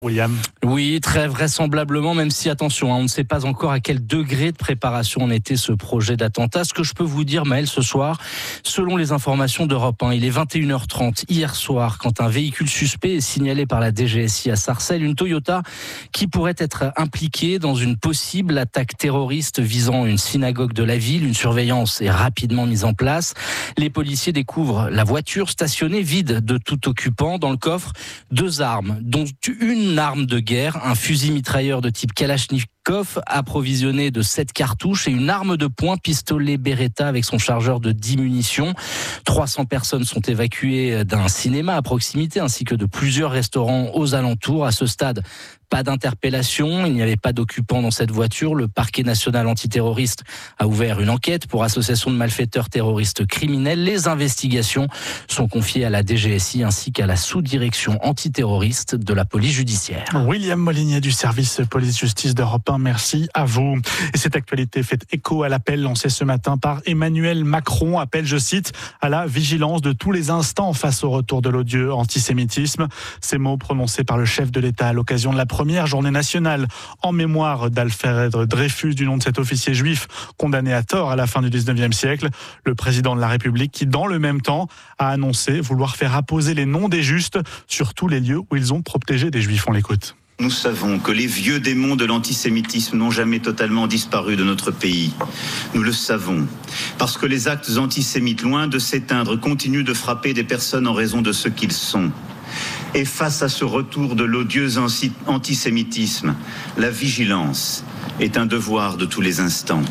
William. Oui, très vraisemblablement, même si, attention, on ne sait pas encore à quel degré de préparation en était ce projet d'attentat. Ce que je peux vous dire, Maël, ce soir, selon les informations d'Europe 1, il est 21h30 hier soir, quand un véhicule suspect est signalé par la DGSI à Sarcelles, une Toyota qui pourrait être impliquée dans une possible attaque terroriste visant une synagogue de la ville. Une surveillance est rapidement mise en place. Les policiers découvrent la voiture stationnée vide de tout occupant. Dans le coffre, 2 armes, dont une arme de guerre, un fusil mitrailleur de type Kalachnikov approvisionné de 7 cartouches et une arme de poing pistolet Beretta avec son chargeur de 10 munitions. 300 personnes sont évacuées d'un cinéma à proximité ainsi que de plusieurs restaurants aux alentours. À ce stade, pas d'interpellation, il n'y avait pas d'occupants dans cette voiture. Le parquet national antiterroriste a ouvert une enquête pour association de malfaiteurs terroristes criminels. Les investigations sont confiées à la DGSI ainsi qu'à la sous-direction antiterroriste de la police judiciaire. William Molinier du service police-justice d'Europe 1, merci à vous. Et cette actualité fait écho à l'appel lancé ce matin par Emmanuel Macron. Appel, je cite, à la vigilance de tous les instants face au retour de l'odieux antisémitisme. Ces mots prononcés par le chef de l'État à l'occasion de la première journée nationale en mémoire d'Alfred Dreyfus, du nom de cet officier juif condamné à tort à la fin du 19e siècle. Le président de la République qui, dans le même temps, a annoncé vouloir faire apposer les noms des justes sur tous les lieux où ils ont protégé des juifs. On l'écoute. Nous savons que les vieux démons de l'antisémitisme n'ont jamais totalement disparu de notre pays. Nous le savons, parce que les actes antisémites, loin de s'éteindre, continuent de frapper des personnes en raison de ce qu'ils sont. Et face à ce retour de l'odieux antisémitisme, la vigilance est un devoir de tous les instants.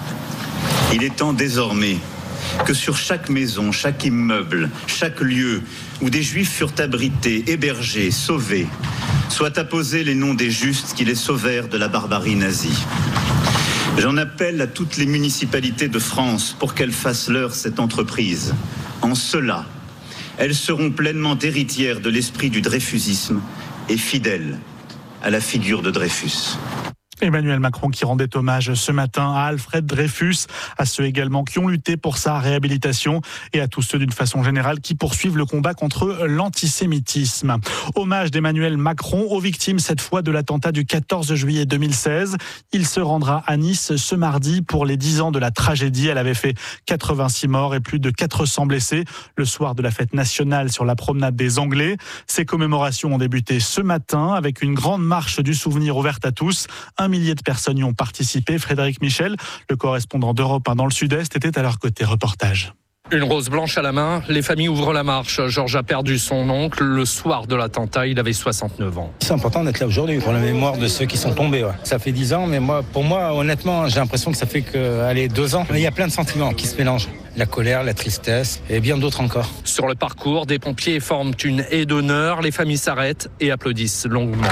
Il est temps désormais que sur chaque maison, chaque immeuble, chaque lieu où des juifs furent abrités, hébergés, sauvés, soient apposés les noms des justes qui les sauvèrent de la barbarie nazie. J'en appelle à toutes les municipalités de France pour qu'elles fassent leur cette entreprise. En cela, elles seront pleinement héritières de l'esprit du dreyfusisme et fidèles à la figure de Dreyfus. Emmanuel Macron qui rendait hommage ce matin à Alfred Dreyfus, à ceux également qui ont lutté pour sa réhabilitation et à tous ceux d'une façon générale qui poursuivent le combat contre l'antisémitisme. Hommage d'Emmanuel Macron aux victimes cette fois de l'attentat du 14 juillet 2016. Il se rendra à Nice ce mardi pour les 10 ans de la tragédie. Elle avait fait 86 morts et plus de 400 blessés le soir de la fête nationale sur la promenade des Anglais. Ces commémorations ont débuté ce matin avec une grande marche du souvenir ouverte à tous. 1 millier de personnes y ont participé. Frédéric Michel, le correspondant d'Europe 1 dans le Sud-Est, était à leur côté. Reportage. Une rose blanche à la main, les familles ouvrent la marche. Georges a perdu son oncle le soir de l'attentat, il avait 69 ans. C'est important d'être là aujourd'hui pour la mémoire de ceux qui sont tombés. Ouais. Ça fait 10 ans, mais pour moi, honnêtement, j'ai l'impression que ça fait 2 ans. Il y a plein de sentiments qui se mélangent. La colère, la tristesse et bien d'autres encore. Sur le parcours, des pompiers forment une haie d'honneur. Les familles s'arrêtent et applaudissent longuement.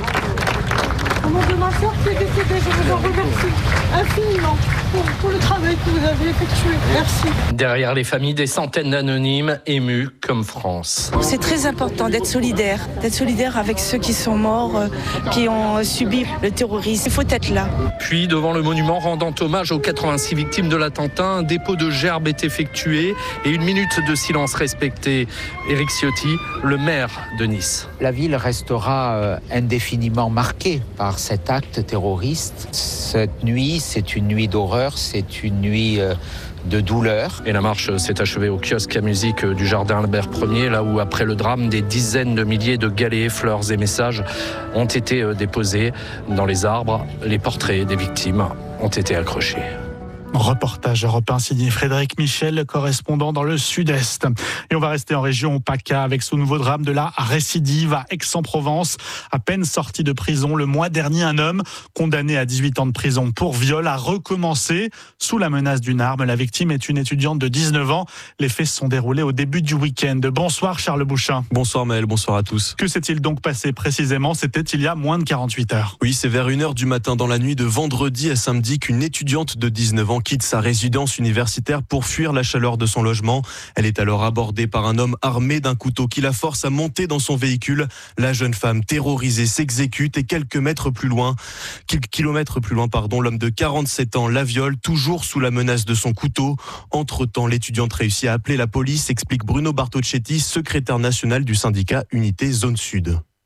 Au nom de ma soeur qui est décédée, je vous en remercie infiniment pour le travail que vous avez effectué. Merci. Derrière les familles, des centaines d'anonymes émus comme France. C'est très important d'être solidaire avec ceux qui sont morts, qui ont subi le terrorisme. Il faut être là. Puis, devant le monument rendant hommage aux 86 victimes de l'attentat, un dépôt de gerbes est effectué et 1 minute de silence respectée. Éric Ciotti, le maire de Nice. La ville restera indéfiniment marquée par cet acte terroriste. Cette nuit, c'est une nuit d'horreur, c'est une nuit de douleur. Et la marche s'est achevée au kiosque à musique du jardin Albert Ier, là où après le drame, des dizaines de milliers de galets, fleurs et messages ont été déposés dans les arbres. Les portraits des victimes ont été accrochés. Reportage Europe 1 signé Frédéric Michel, correspondant dans le Sud-Est. Et on va rester en région PACA avec ce nouveau drame de la récidive à Aix-en-Provence. À peine sorti de prison le mois dernier, un homme condamné à 18 ans de prison pour viol a recommencé sous la menace d'une arme. La victime est une étudiante de 19 ans. Les faits se sont déroulés au début du week-end. Bonsoir Charles Bouchin. Bonsoir Maël, bonsoir à tous. Que s'est-il donc passé précisément? C'était il y a moins de 48 heures. Oui, c'est vers 1h du matin dans la nuit de vendredi à samedi qu'une étudiante de 19 ans quitte sa résidence universitaire pour fuir la chaleur de son logement. Elle est alors abordée par un homme armé d'un couteau qui la force à monter dans son véhicule. La jeune femme terrorisée s'exécute et quelques kilomètres plus loin, l'homme de 47 ans la viole, toujours sous la menace de son couteau. Entre-temps, l'étudiante réussit à appeler la police, explique Bruno Bartocchetti, secrétaire national du syndicat Unité Zone Sud.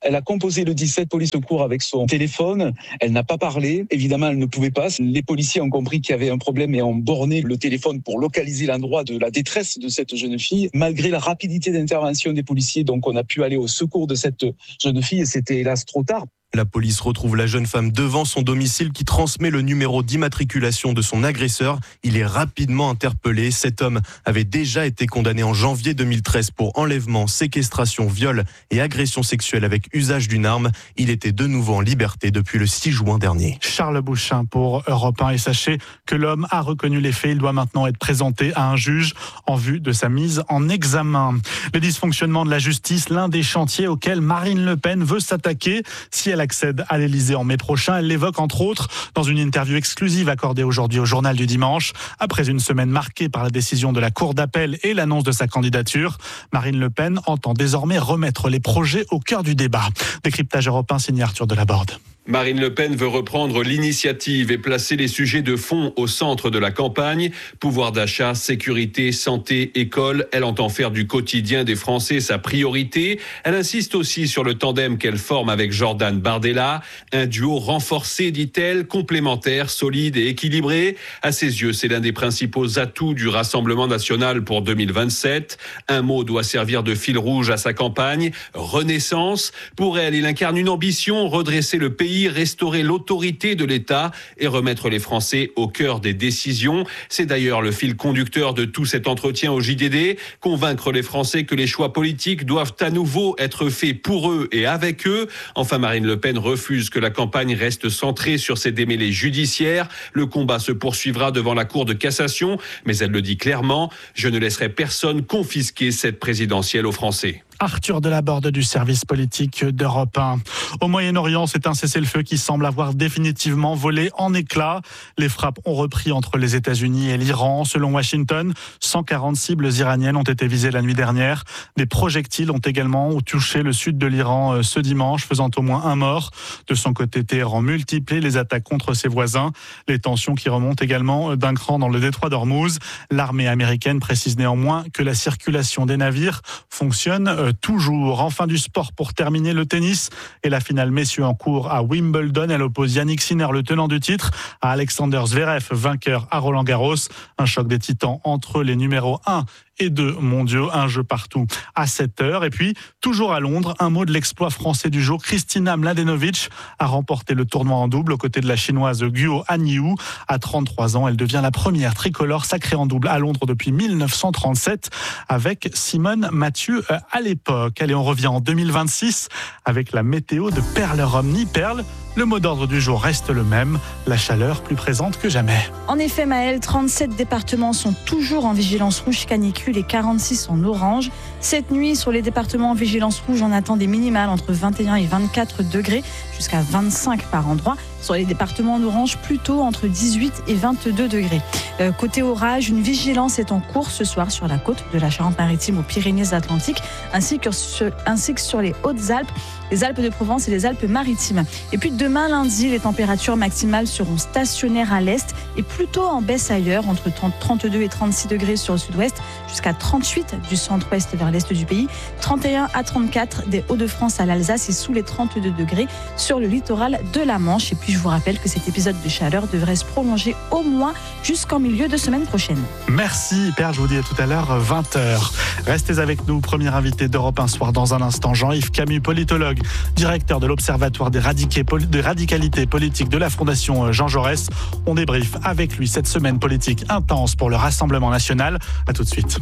Elle a composé le 17 police secours avec son téléphone. Elle n'a pas parlé. Évidemment, elle ne pouvait pas. Les policiers ont compris qu'il y avait un problème et ont borné le téléphone pour localiser l'endroit de la détresse de cette jeune fille. Malgré la rapidité d'intervention des policiers, donc on a pu aller au secours de cette jeune fille et c'était hélas trop tard. La police retrouve la jeune femme devant son domicile qui transmet le numéro d'immatriculation de son agresseur. Il est rapidement interpellé. Cet homme avait déjà été condamné en janvier 2013 pour enlèvement, séquestration, viol et agression sexuelle avec usage d'une arme. Il était de nouveau en liberté depuis le 6 juin dernier. Charles Bouchin pour Europe 1. Et sachez que l'homme a reconnu les faits. Il doit maintenant être présenté à un juge en vue de sa mise en examen. Les dysfonctionnements de la justice, l'un des chantiers auxquels Marine Le Pen veut s'attaquer. Si elle accède à l'Elysée en mai prochain. Elle l'évoque entre autres dans une interview exclusive accordée aujourd'hui au Journal du Dimanche. Après une semaine marquée par la décision de la Cour d'appel et l'annonce de sa candidature, Marine Le Pen entend désormais remettre les projets au cœur du débat. Décryptage européen signé Arthur Delaborde. Marine Le Pen veut reprendre l'initiative et placer les sujets de fond au centre de la campagne. Pouvoir d'achat, sécurité, santé, école. Elle entend faire du quotidien des Français sa priorité. Elle insiste aussi sur le tandem qu'elle forme avec Jordan Bardella. Un duo renforcé, dit-elle, complémentaire, solide et équilibré. À ses yeux, c'est l'un des principaux atouts du Rassemblement national pour 2027. Un mot doit servir de fil rouge à sa campagne. Renaissance. Pour elle, il incarne une ambition, redresser le pays, restaurer l'autorité de l'État et remettre les Français au cœur des décisions. C'est d'ailleurs le fil conducteur de tout cet entretien au JDD. Convaincre les Français que les choix politiques doivent à nouveau être faits pour eux et avec eux. Enfin, Marine Le Pen refuse que la campagne reste centrée sur ses démêlés judiciaires. Le combat se poursuivra devant la Cour de cassation, mais elle le dit clairement, je ne laisserai personne confisquer cette présidentielle aux Français. Arthur Delaborde du service politique d'Europe 1. Au Moyen-Orient, c'est un cessez-le-feu qui semble avoir définitivement volé en éclats. Les frappes ont repris entre les États-Unis et l'Iran. Selon Washington, 140 cibles iraniennes ont été visées la nuit dernière. Des projectiles ont également touché le sud de l'Iran ce dimanche, faisant au moins un mort. De son côté, Téhéran multiplie les attaques contre ses voisins. Les tensions qui remontent également d'un cran dans le détroit d'Ormuz. L'armée américaine précise néanmoins que la circulation des navires fonctionne toujours. Enfin, du sport pour terminer, le tennis et la finale messieurs en cours à Wimbledon. Elle oppose Yannick Sinner, le tenant du titre, à Alexander Zverev, vainqueur à Roland-Garros. Un choc des titans entre les numéros 1 et 2 mondiaux, un jeu partout à 7h. Et puis, toujours à Londres, un mot de l'exploit français du jour. Kristina Mladenovic a remporté le tournoi en double aux côtés de la chinoise Guo Hanyu. À 33 ans, elle devient la première tricolore sacrée en double à Londres depuis 1937 avec Simone Mathieu à l'époque. Allez, on revient en 2026 avec la météo de Perle Romney. Perle, le mot d'ordre du jour reste le même, la chaleur plus présente que jamais. En effet, Maëlle, 37 départements sont toujours en vigilance rouge canicule et 46 en orange. Cette nuit, sur les départements en vigilance rouge, on attend des minimales entre 21 et 24 degrés, jusqu'à 25 par endroit. Sur les départements en orange, plutôt entre 18 et 22 degrés. Côté orage, une vigilance est en cours ce soir sur la côte de la Charente-Maritime aux Pyrénées-Atlantiques, ainsi que sur les Hautes-Alpes, les Alpes de Provence et les Alpes-Maritimes. Et puis demain lundi, les températures maximales seront stationnaires à l'est et plutôt en baisse ailleurs, entre 32 et 36 degrés sur le sud-ouest, jusqu'à 38 du centre-ouest vers l'est du pays, 31 à 34 des Hauts-de-France à l'Alsace et sous les 32 degrés sur le littoral de la Manche. Et puis je vous rappelle que cet épisode de chaleur devrait se prolonger au moins jusqu'en milieu de semaine prochaine. Merci Père, je vous dis à tout à l'heure 20h. Restez avec nous, premier invité d'Europe 1 Soir dans un instant, Jean-Yves Camus, politologue, directeur de l'Observatoire des radicalités politiques de la Fondation Jean Jaurès. On débriefe avec lui cette semaine politique intense pour le Rassemblement national. À tout de suite.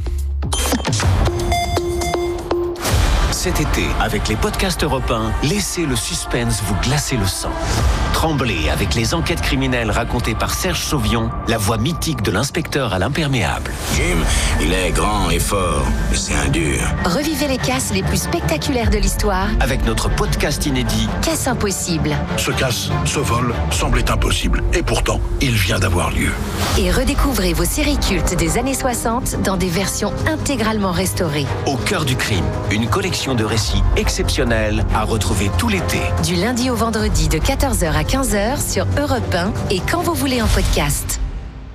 Cet été, avec les podcasts Europe 1, laissez le suspense vous glacer le sang. Tremblez avec les enquêtes criminelles racontées par Serge Sauvion, la voix mythique de l'inspecteur à l'imperméable. Jim, il est grand et fort, mais c'est un dur. Revivez les casses les plus spectaculaires de l'histoire avec notre podcast inédit Casse impossible. Ce casse, ce vol, semblait impossible. Et pourtant, il vient d'avoir lieu. Et redécouvrez vos séries cultes des années 60 dans des versions intégralement restaurées. Au cœur du crime, une collection de récits exceptionnels à retrouver tout l'été. Du lundi au vendredi de 14h à 15h sur Europe 1 et quand vous voulez en podcast.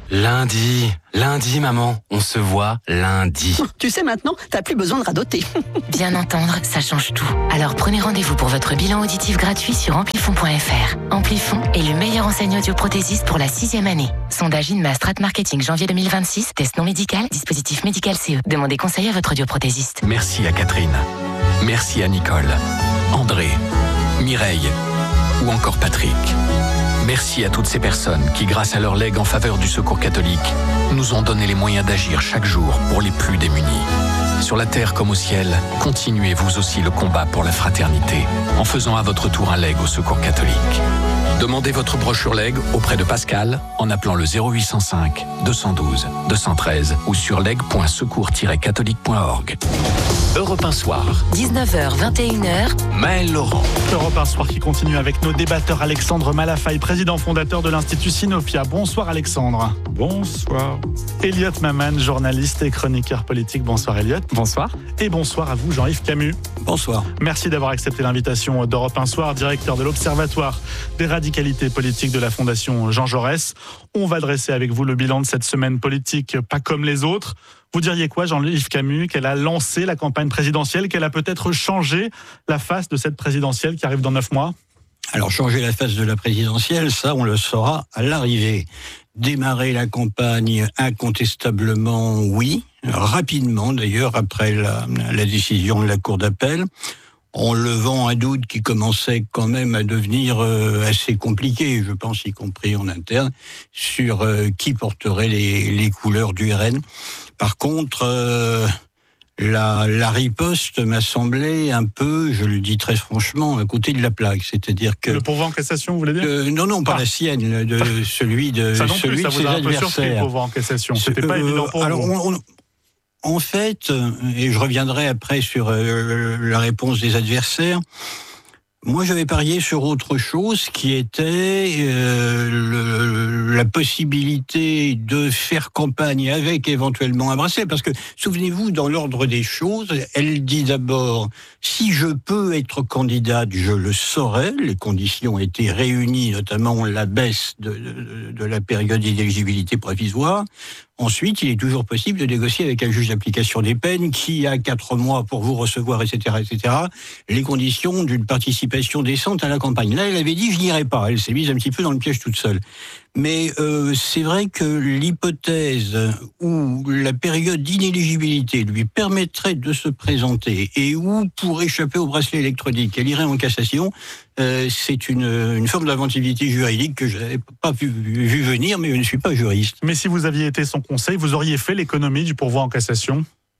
Lundi, maman, on se voit lundi. Tu sais maintenant, t'as plus besoin de radoter. Bien entendre, ça change tout. Alors prenez rendez-vous pour votre bilan auditif gratuit sur amplifon.fr. Amplifon est le meilleur enseigne audioprothésiste pour la 6e année. Sondage INMA Strat Marketing janvier 2026, test non médical, dispositif médical CE. Demandez conseil à votre audioprothésiste. Merci à Catherine. Merci à Nicole, André, Mireille ou encore Patrick. Merci à toutes ces personnes qui, grâce à leur legs en faveur du Secours catholique, nous ont donné les moyens d'agir chaque jour pour les plus démunis. Sur la terre comme au ciel, continuez vous aussi le combat pour la fraternité en faisant à votre tour un leg au Secours catholique. Demandez votre brochure leg auprès de Pascal en appelant le 0805 212 213 ou sur leg.secours-catholique.org. Europe 1 Soir. 19h, 21h. Maël Laurent. Europe 1 Soir qui continue avec nos débatteurs Alexandre Malafaille, président fondateur de l'Institut Sinopia. Bonsoir Alexandre. Bonsoir. Elliot Maman, journaliste et chroniqueur politique. Bonsoir Elliot. Bonsoir. Et bonsoir à vous Jean-Yves Camus. Bonsoir. Merci d'avoir accepté l'invitation d'Europe 1 Soir, directeur de l'Observatoire des radicalités politiques de la Fondation Jean Jaurès. On va dresser avec vous le bilan de cette semaine politique pas comme les autres. Vous diriez quoi, Jean-Yves Camus, qu'elle a lancé la campagne présidentielle, qu'elle a peut-être changé la face de cette présidentielle qui arrive dans 9 mois ? Alors, changer la face de la présidentielle, ça, on le saura à l'arrivée. Démarrer la campagne, incontestablement, oui. Rapidement, d'ailleurs, après la décision de la Cour d'appel, en levant un doute qui commençait quand même à devenir assez compliqué, je pense, y compris en interne, sur qui porterait les couleurs du RN. Par contre, la riposte m'a semblé un peu, je le dis très franchement, à côté de la plaque. C'est-à-dire que le pourvoi en cassation, vous voulez dire ? Non, pas la sienne, celui de ça non plus, celui ça de vous ses a un peu adversaires. surpris, le pourvoi en cassation. C'était pas évident pour vous. En fait, et je reviendrai après sur la réponse des adversaires, moi j'avais parié sur autre chose qui était la possibilité de faire campagne avec éventuellement un bracelet. Parce que, souvenez-vous, dans l'ordre des choses, elle dit d'abord, si je peux être candidate, je le saurai. Les conditions étaient réunies, notamment la baisse de la période d'éligibilité provisoire. Ensuite, il est toujours possible de négocier avec un juge d'application des peines qui a 4 mois pour vous recevoir, etc., les conditions d'une participation décente à la campagne. Là, elle avait dit, je n'irai pas. Elle s'est mise un petit peu dans le piège toute seule. Mais c'est vrai que l'hypothèse où la période d'inéligibilité lui permettrait de se présenter et où, pour échapper au bracelet électronique, elle irait en cassation, c'est une forme d'inventivité juridique que je n'avais pas vu venir, mais je ne suis pas juriste. Mais si vous aviez été son conseil, vous auriez fait l'économie du pourvoi en cassation ?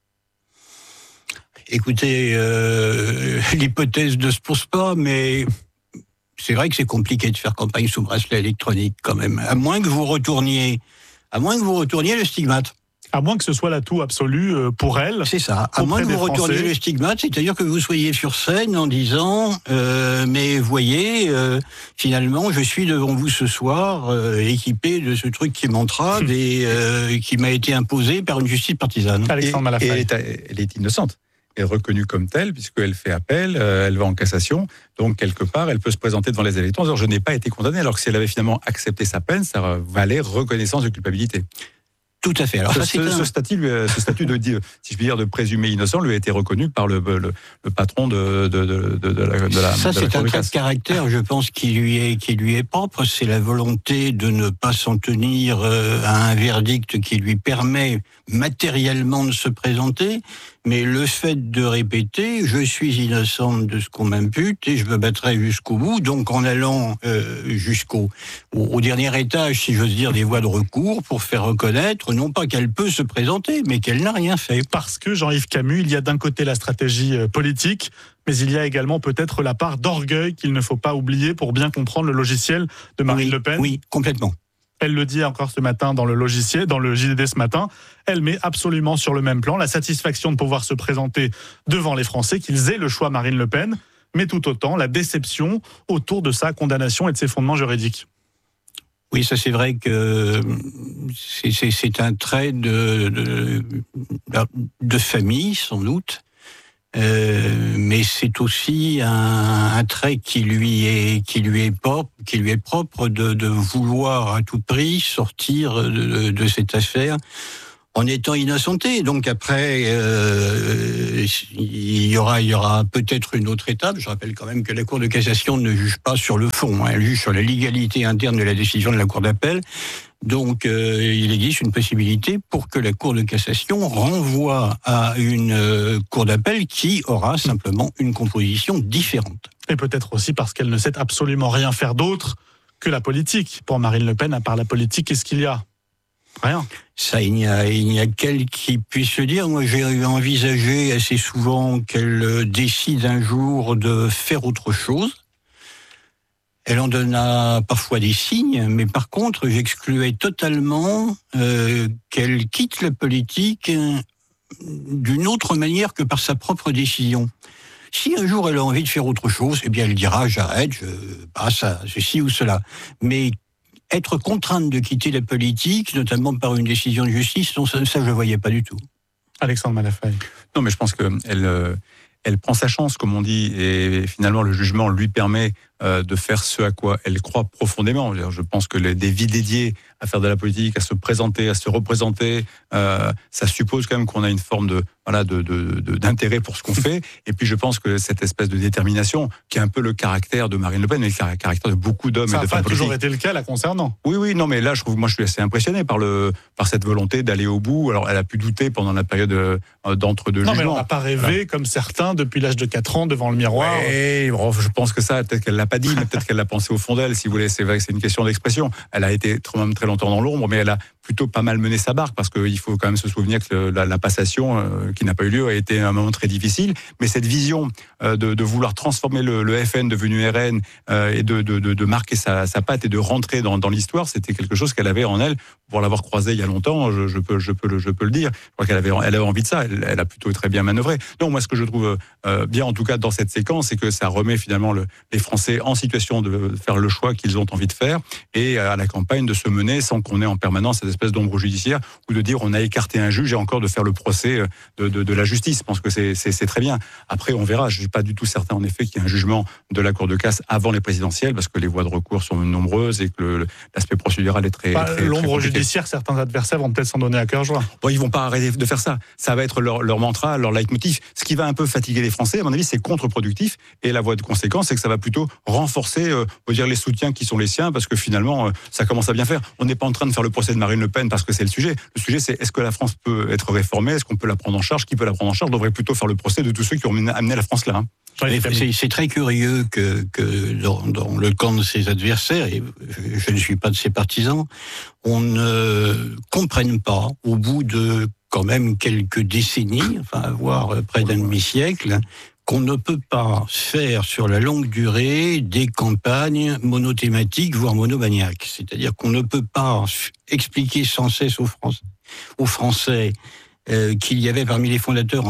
Écoutez, l'hypothèse ne se pose pas, mais c'est vrai que c'est compliqué de faire campagne sous bracelet électronique quand même, à moins que vous retourniez le stigmate. À moins que ce soit l'atout absolu pour elle. C'est ça. À moins que vous retourniez le stigmate, c'est-à-dire que vous soyez sur scène en disant mais voyez, finalement, je suis devant vous ce soir équipé de ce truc qui m'entrave et qui m'a été imposé par une justice partisane. Alexandre Malafaille. Elle est innocente. Elle est reconnue comme telle, puisqu'elle fait appel, elle va en cassation, donc quelque part, elle peut se présenter devant les électeurs en disant « je n'ai pas été condamnée », alors que si elle avait finalement accepté sa peine, ça valait reconnaissance de culpabilité. Tout à fait. Alors ce statut de, si je puis dire, de présumé innocent lui a été reconnu par le patron de la. Ça, c'est un trait de caractère, je pense, qui lui est propre. C'est la volonté de ne pas s'en tenir à un verdict qui lui permet matériellement de se présenter. Mais le fait de répéter, je suis innocente de ce qu'on m'impute et je me battrai jusqu'au bout, donc en allant jusqu'au dernier étage, si j'ose dire, des voies de recours pour faire reconnaître, non pas qu'elle peut se présenter, mais qu'elle n'a rien fait. Parce que, Jean-Yves Camus, il y a d'un côté la stratégie politique, mais il y a également peut-être la part d'orgueil qu'il ne faut pas oublier pour bien comprendre le logiciel de Marine Le Pen. Oui, complètement. Elle le dit encore ce matin dans le JDD ce matin, elle met absolument sur le même plan la satisfaction de pouvoir se présenter devant les Français, qu'ils aient le choix Marine Le Pen, mais tout autant la déception autour de sa condamnation et de ses fondements juridiques. Oui, ça c'est vrai que c'est un trait de famille, sans doute. Mais c'est aussi un trait qui lui est propre de vouloir à tout prix sortir de cette affaire en étant innocenté. Donc après, il y aura peut-être une autre étape. Je rappelle quand même que la Cour de cassation ne juge pas sur le fond, elle juge sur la légalité interne de la décision de la Cour d'appel. Donc il existe une possibilité pour que la Cour de cassation renvoie à une Cour d'appel qui aura simplement une composition différente. Et peut-être aussi parce qu'elle ne sait absolument rien faire d'autre que la politique. Pour Marine Le Pen, à part la politique, qu'est-ce qu'il y a ? Rien. Ça, il n'y a qu'elle qui puisse le dire. Moi, j'ai envisagé assez souvent qu'elle décide un jour de faire autre chose. Elle en donna parfois des signes, mais par contre, j'excluais totalement qu'elle quitte la politique d'une autre manière que par sa propre décision. Si un jour elle a envie de faire autre chose, eh bien elle dira « j'arrête, je passe à ceci ou cela ». Mais être contrainte de quitter la politique, notamment par une décision de justice, non, ça je ne voyais pas du tout. Alexandre Malafaille. Non, mais je pense qu'elle prend sa chance, comme on dit, et finalement le jugement lui permet de faire ce à quoi elle croit profondément. Je pense que des vies dédiées à faire de la politique, à se présenter, à se représenter, ça suppose quand même qu'on a une forme d'intérêt pour ce qu'on fait. Et puis je pense que cette espèce de détermination, qui est un peu le caractère de Marine Le Pen, mais le caractère de beaucoup d'hommes et de femmes politiques. Ça n'a pas toujours été le cas la concernant. Oui, non, mais là, je suis assez impressionné par cette volonté d'aller au bout. Alors, elle a pu douter pendant la période d'entre-deux jugements. Non, mais on n'a pas rêvé, comme certains, depuis l'âge de 4 ans, devant le miroir. Oui, je pense que ça, peut-être qu'elle l'a pas dit, mais peut-être qu'elle l'a pensé au fond d'elle, si vous voulez. C'est vrai que c'est une question d'expression. Elle a été même très longtemps dans l'ombre, mais elle a plutôt pas mal mené sa barque, parce qu'il faut quand même se souvenir que la passation, qui n'a pas eu lieu, a été un moment très difficile. Mais cette vision de vouloir transformer le FN devenu RN et de marquer sa patte et de rentrer dans l'histoire, c'était quelque chose qu'elle avait en elle. Pour l'avoir croisée il y a longtemps, je peux le dire. Je crois qu'elle avait envie de ça. Elle a plutôt très bien manœuvré. Non, moi, ce que je trouve bien, en tout cas, dans cette séquence, c'est que ça remet finalement les Français en situation de faire le choix qu'ils ont envie de faire, et à la campagne de se mener sans qu'on ait en permanence cette espèce d'ombre judiciaire, ou de dire on a écarté un juge et encore de faire le procès de la justice. Je pense que c'est très bien. Après, on verra. Je ne suis pas du tout certain, en effet, qu'il y ait un jugement de la Cour de casse avant les présidentielles, parce que les voies de recours sont nombreuses et que l'aspect procédural est très l'ombre judiciaire, certains adversaires vont peut-être s'en donner à cœur joie. Bon, ils vont pas arrêter de faire ça. Ça va être leur mantra, leur leitmotiv. Ce qui va un peu fatiguer les Français, à mon avis, c'est contre-productif. Et la voie de conséquence, c'est que ça va plutôt renforcer, les soutiens qui sont les siens, parce que finalement, ça commence à bien faire. On n'est pas en train de faire le procès de Marine Le Pen parce que c'est le sujet. Le sujet, c'est est-ce que la France peut être réformée? Est-ce qu'on peut la prendre en charge? Qui peut la prendre en charge? On devrait plutôt faire le procès de tous ceux qui ont amené la France là. C'est très curieux que dans le camp de ses adversaires, et je ne suis pas de ses partisans, on ne comprenne pas, au bout de quand même quelques décennies, voire près d'un demi-siècle, qu'on ne peut pas faire sur la longue durée des campagnes monothématiques, voire monomaniaques. C'est-à-dire qu'on ne peut pas expliquer sans cesse aux Français qu'il y avait parmi les fondateurs en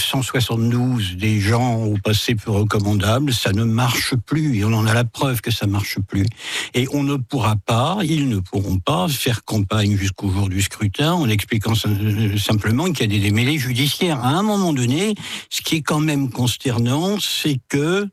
1972 des gens au passé peu recommandables. Ça ne marche plus, et on en a la preuve que ça marche plus. Et ils ne pourront pas faire campagne jusqu'au jour du scrutin en expliquant simplement qu'il y a des démêlés judiciaires. À un moment donné, ce qui est quand même consternant, c'est que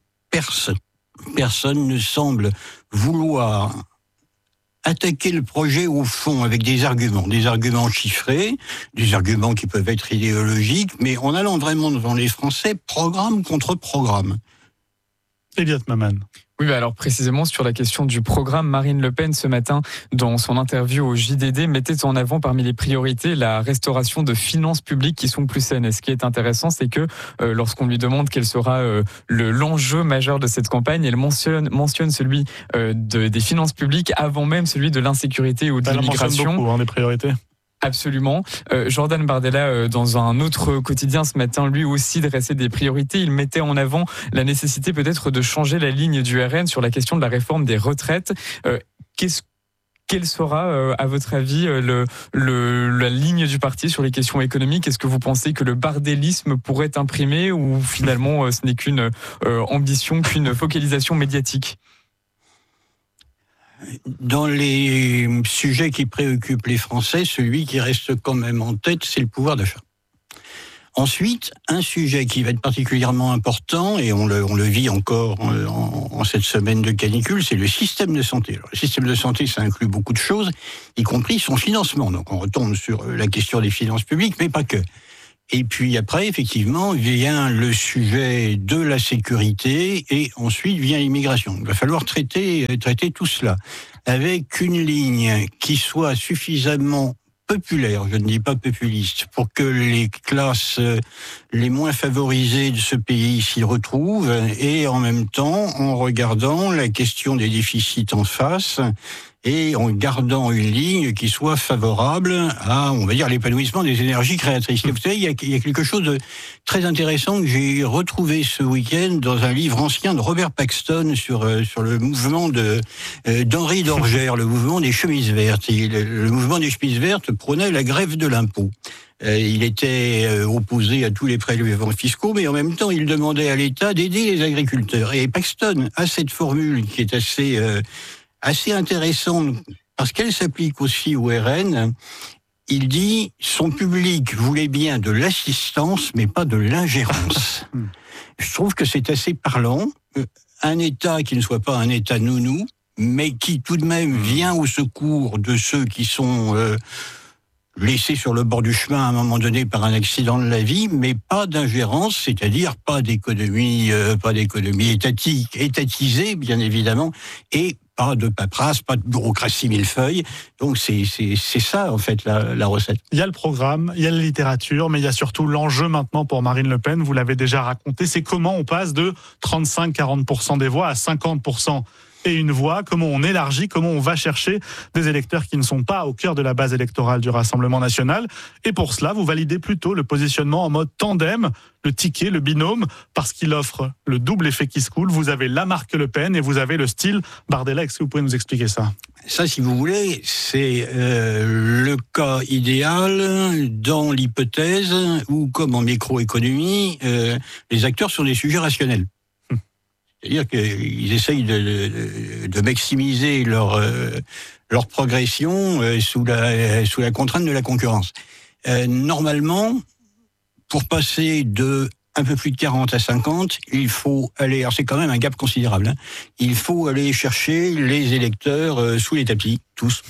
personne ne semble vouloir attaquer le projet au fond avec des arguments chiffrés, des arguments qui peuvent être idéologiques, mais en allant vraiment devant les Français, programme contre programme. Elliot Maman. Oui, alors précisément sur la question du programme, Marine Le Pen ce matin, dans son interview au JDD, mettait en avant parmi les priorités la restauration de finances publiques qui sont plus saines. Et ce qui est intéressant, c'est que lorsqu'on lui demande quel sera l'enjeu majeur de cette campagne, elle mentionne celui des finances publiques avant même celui de l'insécurité ou de l'immigration. Elle mentionne beaucoup des priorités. Absolument. Jordan Bardella, dans un autre quotidien ce matin, lui aussi dressait des priorités. Il mettait en avant la nécessité peut-être de changer la ligne du RN sur la question de la réforme des retraites. Quelle sera, à votre avis, la ligne du parti sur les questions économiques? Est-ce que vous pensez que le bardélisme pourrait imprimer, ou finalement ce n'est qu'une ambition, qu'une focalisation médiatique? Dans les sujets qui préoccupent les Français, celui qui reste quand même en tête, c'est le pouvoir d'achat. Ensuite, un sujet qui va être particulièrement important, et on le vit encore en cette semaine de canicule, c'est le système de santé. Alors, le système de santé, ça inclut beaucoup de choses, y compris son financement. Donc on retombe sur la question des finances publiques, mais pas que. Et puis après, effectivement, vient le sujet de la sécurité, et ensuite vient l'immigration. Il va falloir traiter tout cela avec une ligne qui soit suffisamment populaire, je ne dis pas populiste, pour que les classes les moins favorisées de ce pays s'y retrouvent, et en même temps en regardant la question des déficits en face et en gardant une ligne qui soit favorable à, on va dire, l'épanouissement des énergies créatrices. Et vous savez, il y a quelque chose de très intéressant que j'ai retrouvé ce week-end dans un livre ancien de Robert Paxton sur le mouvement d'Henri d'Orgère, le mouvement des chemises vertes. Le mouvement des chemises vertes prônait la grève de l'impôt. Il était opposé à tous les prélèvements fiscaux, mais en même temps, il demandait à l'État d'aider les agriculteurs. Et Paxton a cette formule qui est assez intéressante, parce qu'elle s'applique aussi au RN. Il dit « Son public voulait bien de l'assistance, mais pas de l'ingérence ». Je trouve que c'est assez parlant. Un État qui ne soit pas un État nounou, mais qui tout de même vient au secours de ceux qui sont laissés sur le bord du chemin à un moment donné par un accident de la vie, mais pas d'ingérence, c'est-à-dire pas d'économie étatisée, bien évidemment, et pas de paperasse, pas de bureaucratie millefeuille. Donc c'est ça, en fait, la recette. Il y a le programme, il y a la littérature, mais il y a surtout l'enjeu maintenant pour Marine Le Pen, vous l'avez déjà raconté, c'est comment on passe de 35-40% des voix à 50% et une voix, comment on élargit, comment on va chercher des électeurs qui ne sont pas au cœur de la base électorale du Rassemblement national. Et pour cela, vous validez plutôt le positionnement en mode tandem, le ticket, le binôme, parce qu'il offre le double effet qui se coule. Vous avez la marque Le Pen et vous avez le style Bardella. Est-ce que vous pouvez nous expliquer ça ? Ça, si vous voulez, c'est le cas idéal dans l'hypothèse où, comme en microéconomie, les acteurs sont des sujets rationnels. C'est-à-dire qu'ils essayent de maximiser leur progression sous la contrainte de la concurrence. Normalement, pour passer de un peu plus de 40 à 50, il faut aller, alors c'est quand même un gap considérable, hein, il faut aller chercher les électeurs sous les tapis, tous.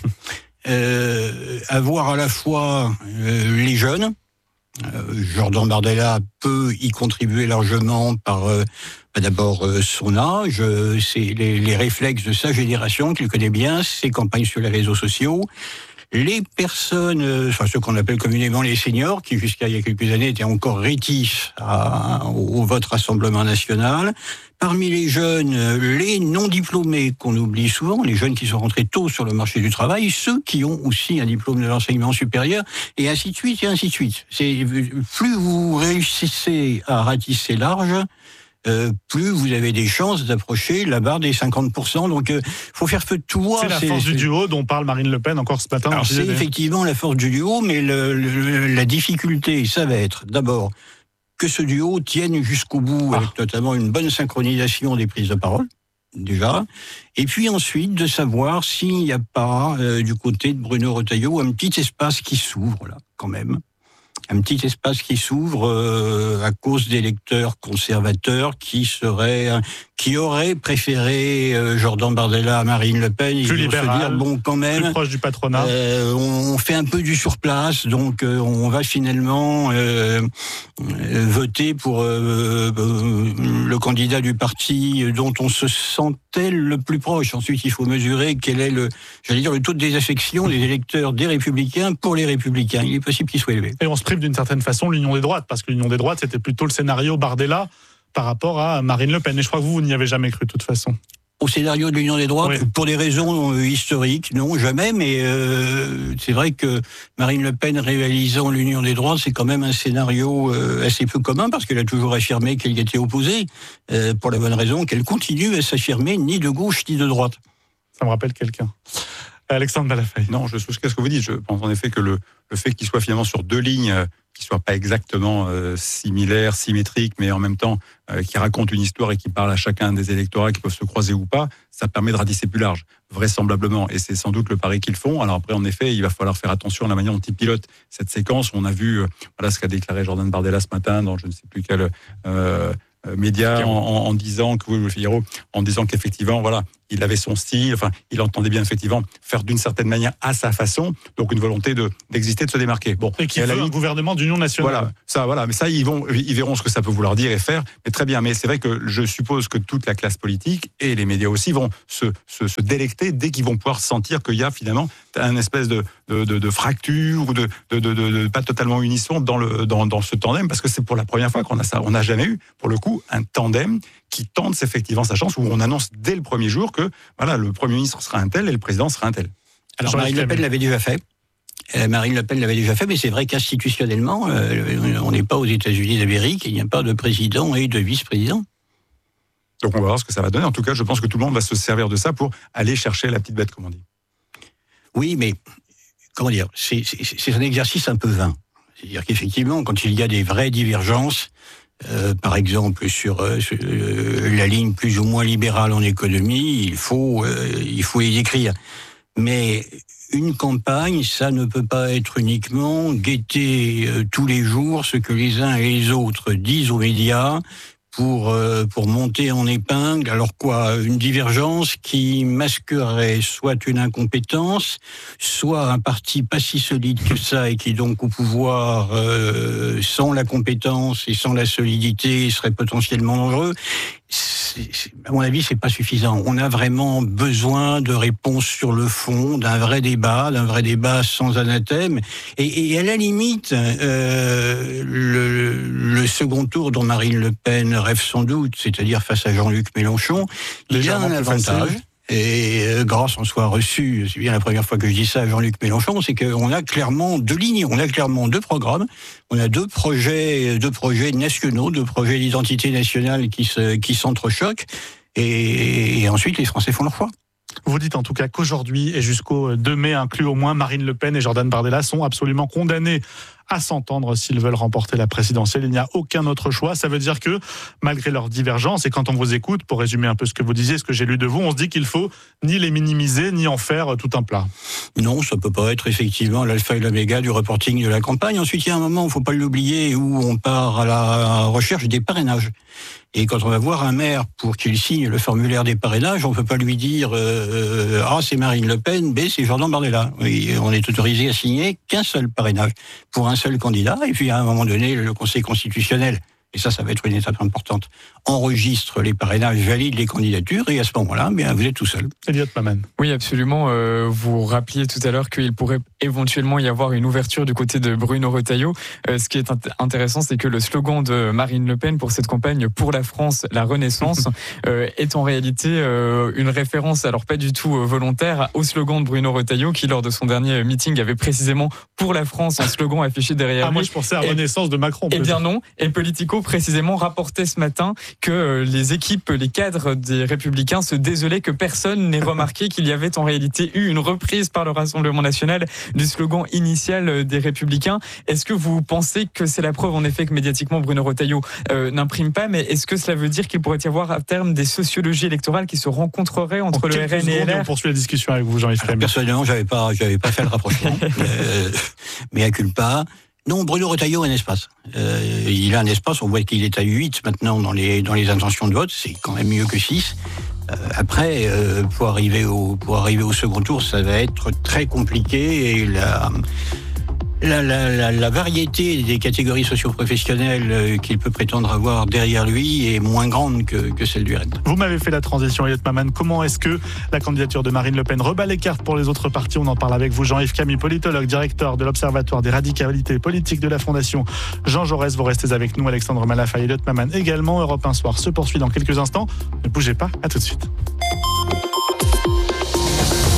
Avoir à la fois les jeunes, Jordan Bardella peut y contribuer largement par d'abord son âge, c'est les réflexes de sa génération qu'il connaît bien, ses campagnes sur les réseaux sociaux. Les personnes, enfin ceux qu'on appelle communément les seniors, qui jusqu'à il y a quelques années étaient encore rétifs au vote Rassemblement national. Parmi les jeunes, les non-diplômés qu'on oublie souvent, les jeunes qui sont rentrés tôt sur le marché du travail, ceux qui ont aussi un diplôme de l'enseignement supérieur, et ainsi de suite, et ainsi de suite. Plus vous réussissez à ratisser large, plus vous avez des chances d'approcher la barre des 50%. Donc, faut faire feu de tout bois. C'est la force du duo dont parle Marine Le Pen encore ce matin. Alors, c'est effectivement la force du duo, mais la difficulté, ça va être d'abord que ce duo tienne jusqu'au bout, avec notamment une bonne synchronisation des prises de parole, déjà, et puis ensuite de savoir s'il n'y a pas, du côté de Bruno Retailleau, un petit espace qui s'ouvre, là, quand même. Un petit espace qui s'ouvre à cause d'électeurs conservateurs qui auraient préféré Jordan Bardella à Marine Le Pen. Ils vont se dire, bon, quand même, plus proche du patronat. On fait un peu du surplace, donc on va finalement voter pour le candidat du parti dont on se sentait le plus proche. Ensuite, il faut mesurer quel est le taux de désaffection des électeurs des Républicains pour les Républicains. Il est possible qu'il soit élevé. Et on se prive d'une certaine façon l'union des droites, parce que l'union des droites, c'était plutôt le scénario Bardella par rapport à Marine Le Pen. Et je crois que vous n'y avez jamais cru, de toute façon. Au scénario de l'union des droites, oui. Pour des raisons historiques, non, jamais, mais c'est vrai que Marine Le Pen réalisant l'union des droites, c'est quand même un scénario assez peu commun, parce qu'elle a toujours affirmé qu'elle y était opposée, pour la bonne raison qu'elle continue à s'affirmer ni de gauche ni de droite. Ça me rappelle quelqu'un. Alexandre Malafaye. Non, je souscris à ce que vous dites. Je pense en effet que le fait qu'il soit finalement sur deux lignes qui ne soient pas exactement similaires, symétriques, mais en même temps qui racontent une histoire et qui parlent à chacun des électorats qui peuvent se croiser ou pas, ça permet de ratisser plus large, vraisemblablement. Et c'est sans doute le pari qu'ils font. Alors après, en effet, il va falloir faire attention à la manière dont ils pilotent cette séquence. On a vu ce qu'a déclaré Jordan Bardella ce matin dans je ne sais plus quel média en disant que le Figaro, en disant qu'effectivement, voilà, il avait son style, enfin, il entendait bien effectivement faire d'une certaine manière à sa façon, donc une volonté d'exister, de se démarquer. Bon, et qui veut un gouvernement d'union nationale. Voilà, mais ça, ils verront ce que ça peut vouloir dire et faire, mais très bien. Mais c'est vrai que je suppose que toute la classe politique et les médias aussi vont se délecter dès qu'ils vont pouvoir sentir qu'il y a finalement un espèce de fracture ou de pas totalement unisson dans ce tandem, parce que c'est pour la première fois qu'on a ça. On n'a jamais eu, pour le coup, un tandem qui tente effectivement sa chance, où on annonce dès le premier jour que voilà, le Premier ministre sera un tel et le président sera un tel. Alors Marine Le Pen l'avait déjà fait. Mais c'est vrai qu'institutionnellement, on n'est pas aux États-Unis d'Amérique, il n'y a pas de président et de vice-président. Donc on va voir ce que ça va donner. En tout cas, je pense que tout le monde va se servir de ça pour aller chercher la petite bête, comme on dit. Oui, mais comment dire, c'est un exercice un peu vain. C'est-à-dire qu'effectivement, quand il y a des vraies divergences, par exemple sur la ligne plus ou moins libérale en économie, il faut y écrire. Mais une campagne, ça ne peut pas être uniquement guetter tous les jours ce que les uns et les autres disent aux médias pour monter en épingle. Alors quoi, une divergence qui masquerait soit une incompétence, soit un parti pas si solide que ça et qui donc au pouvoir sans la compétence et sans la solidité serait potentiellement dangereux. À mon avis, c'est pas suffisant. On a vraiment besoin de réponses sur le fond, d'un vrai débat sans anathème. Et à la limite, le second tour dont Marine Le Pen rêve sans doute, c'est-à-dire face à Jean-Luc Mélenchon, il a un avantage. Et grâce on soit reçu, c'est bien la première fois que je dis ça à Jean-Luc Mélenchon, c'est qu'on a clairement deux lignes, on a clairement deux programmes, on a deux projets nationaux, deux projets d'identité nationale qui s'entrechoquent, et ensuite les Français font leur choix. Vous dites en tout cas qu'aujourd'hui et jusqu'au 2 mai inclus au moins, Marine Le Pen et Jordan Bardella sont absolument condamnés à s'entendre s'ils veulent remporter la présidentielle. Il n'y a aucun autre choix. Ça veut dire que malgré leurs divergences, et quand on vous écoute, pour résumer un peu ce que vous disiez, ce que j'ai lu de vous, on se dit qu'il faut ni les minimiser, ni en faire tout un plat. Non, ça peut pas être effectivement l'alpha et l'oméga du reporting de la campagne. Ensuite, il y a un moment, il ne faut pas l'oublier, où on part à la recherche des parrainages. Et quand on va voir un maire pour qu'il signe le formulaire des parrainages, on ne peut pas lui dire A, c'est Marine Le Pen, B, c'est Jordan Bardella. Oui, on est autorisé à signer qu'un seul parrainage pour un seul candidat. Et puis à un moment donné, le Conseil constitutionnel, et ça va être une étape importante, enregistre les parrainages, valide les candidatures, et à ce moment-là, bien, vous êtes tout seul. Elliot Maman. Oui, absolument. Vous rappeliez tout à l'heure qu'il pourrait éventuellement y avoir une ouverture du côté de Bruno Retailleau. Ce qui est intéressant, c'est que le slogan de Marine Le Pen pour cette campagne « Pour la France, la Renaissance » est en réalité une référence, alors pas du tout volontaire, au slogan de Bruno Retailleau, qui lors de son dernier meeting avait précisément « Pour la France » un slogan affiché derrière lui. Moi je pensais à Renaissance de Macron. Eh bien non, et Politico précisément rapportait ce matin que les équipes, les cadres des Républicains se désolaient que personne n'ait remarqué qu'il y avait en réalité eu une reprise par le Rassemblement national du slogan initial des Républicains. Est-ce que vous pensez que c'est la preuve en effet que médiatiquement Bruno Retailleau n'imprime pas, mais est-ce que cela veut dire qu'il pourrait y avoir à terme des sociologies électorales qui se rencontreraient entre le RN et LR? On poursuit la discussion avec vous, Jean-Yves Frémy. Personnellement, j'avais pas fait le rapprochement, mais à culpa. Non, Bruno Retailleau a un espace. Il a un espace, on voit qu'il est à 8 maintenant dans les intentions de vote, c'est quand même mieux que 6. Après, pour arriver au second tour, ça va être très compliqué, et la variété des catégories socio-professionnelles qu'il peut prétendre avoir derrière lui est moins grande que celle du RN. Vous m'avez fait la transition, Elliot Maman. Comment est-ce que la candidature de Marine Le Pen rebat les cartes pour les autres partis? On en parle avec vous, Jean-Yves Camille, politologue, directeur de l'Observatoire des radicalités politiques de la Fondation Jean Jaurès. Vous restez avec nous, Alexandre Malafaye, Elliot Maman également. Europe 1 Soir se poursuit dans quelques instants. Ne bougez pas, à tout de suite.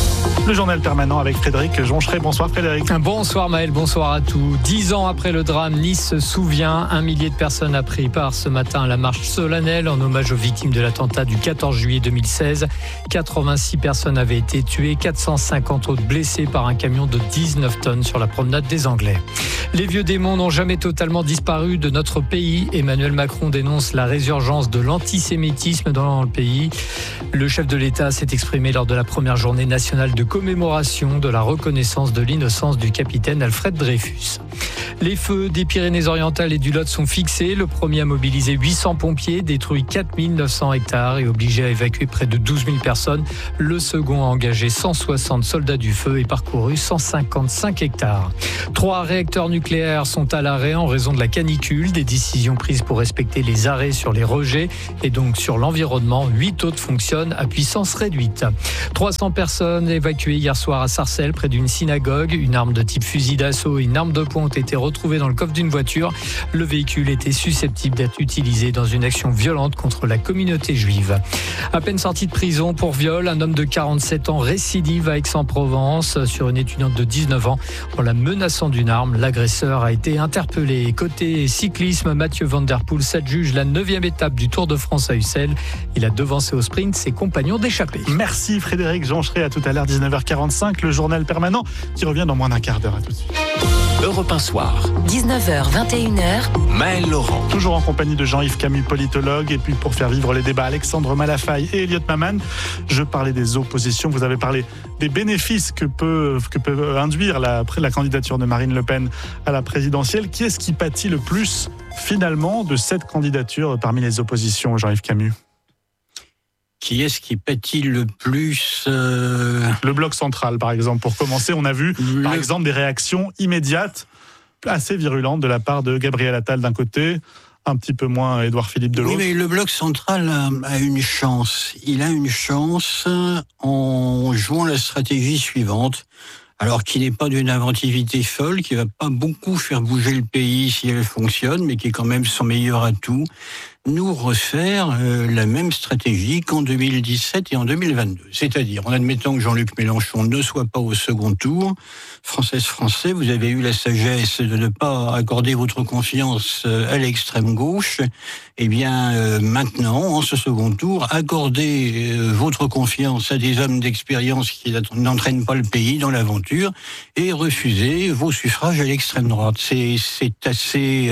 Le journal permanent avec Frédéric Joncheret. Bonsoir Frédéric. Bonsoir Maël, bonsoir à tous. 10 ans après le drame, Nice se souvient. 1 millier de personnes a pris part ce matin à la marche solennelle en hommage aux victimes de l'attentat du 14 juillet 2016. 86 personnes avaient été tuées, 450 autres blessées par un camion de 19 tonnes sur la promenade des Anglais. Les vieux démons n'ont jamais totalement disparu de notre pays. Emmanuel Macron dénonce la résurgence de l'antisémitisme dans le pays. Le chef de l'État s'est exprimé lors de la première journée nationale de commémoration de la reconnaissance de l'innocence du capitaine Alfred Dreyfus. Les feux des Pyrénées-Orientales et du Lot sont fixés. Le premier a mobilisé 800 pompiers, détruit 4900 hectares et obligé à évacuer près de 12 000 personnes. Le second a engagé 160 soldats du feu et parcouru 155 hectares. 3 réacteurs nucléaires sont à l'arrêt en raison de la canicule. Des décisions prises pour respecter les arrêts sur les rejets et donc sur l'environnement. 8 autres fonctionnent à puissance réduite. 300 personnes évacuées hier soir à Sarcelles, près d'une synagogue. Une arme de type fusil d'assaut et une arme de poing ont été retrouvées dans le coffre d'une voiture. Le véhicule était susceptible d'être utilisé dans une action violente contre la communauté juive. À peine sorti de prison pour viol, un homme de 47 ans récidive à Aix-en-Provence sur une étudiante de 19 ans en la menaçant d'une arme. L'agresseur a été interpellé. Côté cyclisme, Mathieu Van Der Poel s'adjuge la 9e étape du Tour de France à Ussel. Il a devancé au sprint ses compagnons d'échappée. Merci Frédéric Joncheret. À tout à l'heure, 19h45, le journal permanent qui revient dans moins d'un quart d'heure. À tout de suite. Europe 1 Soir. 19h, 21h. Maël Laurent. Toujours en compagnie de Jean-Yves Camus, politologue. Et puis pour faire vivre les débats, Alexandre Malafaille et Elliot Maman. Je parlais des oppositions. Vous avez parlé des bénéfices que peut induire la candidature de Marine Le Pen à la présidentielle. Qui est-ce qui pâtit le plus finalement de cette candidature parmi les oppositions, Jean-Yves Camus? Qui est-ce qui pâtit le plus Le bloc central, par exemple. Pour commencer, on a vu, par exemple, des réactions immédiates, assez virulentes de la part de Gabriel Attal d'un côté, un petit peu moins Édouard Philippe de l'autre. Oui, mais le bloc central a une chance. Il a une chance en jouant la stratégie suivante. Alors qui n'est pas d'une inventivité folle, qui va pas beaucoup faire bouger le pays si elle fonctionne, mais qui est quand même son meilleur atout, nous refaire la même stratégie qu'en 2017 et en 2022. C'est-à-dire, en admettant que Jean-Luc Mélenchon ne soit pas au second tour, Français, vous avez eu la sagesse de ne pas accorder votre confiance à l'extrême gauche. Eh bien, maintenant, en ce second tour, accordez votre confiance à des hommes d'expérience qui n'entraînent pas le pays dans l'aventure et refusez vos suffrages à l'extrême droite. C'est assez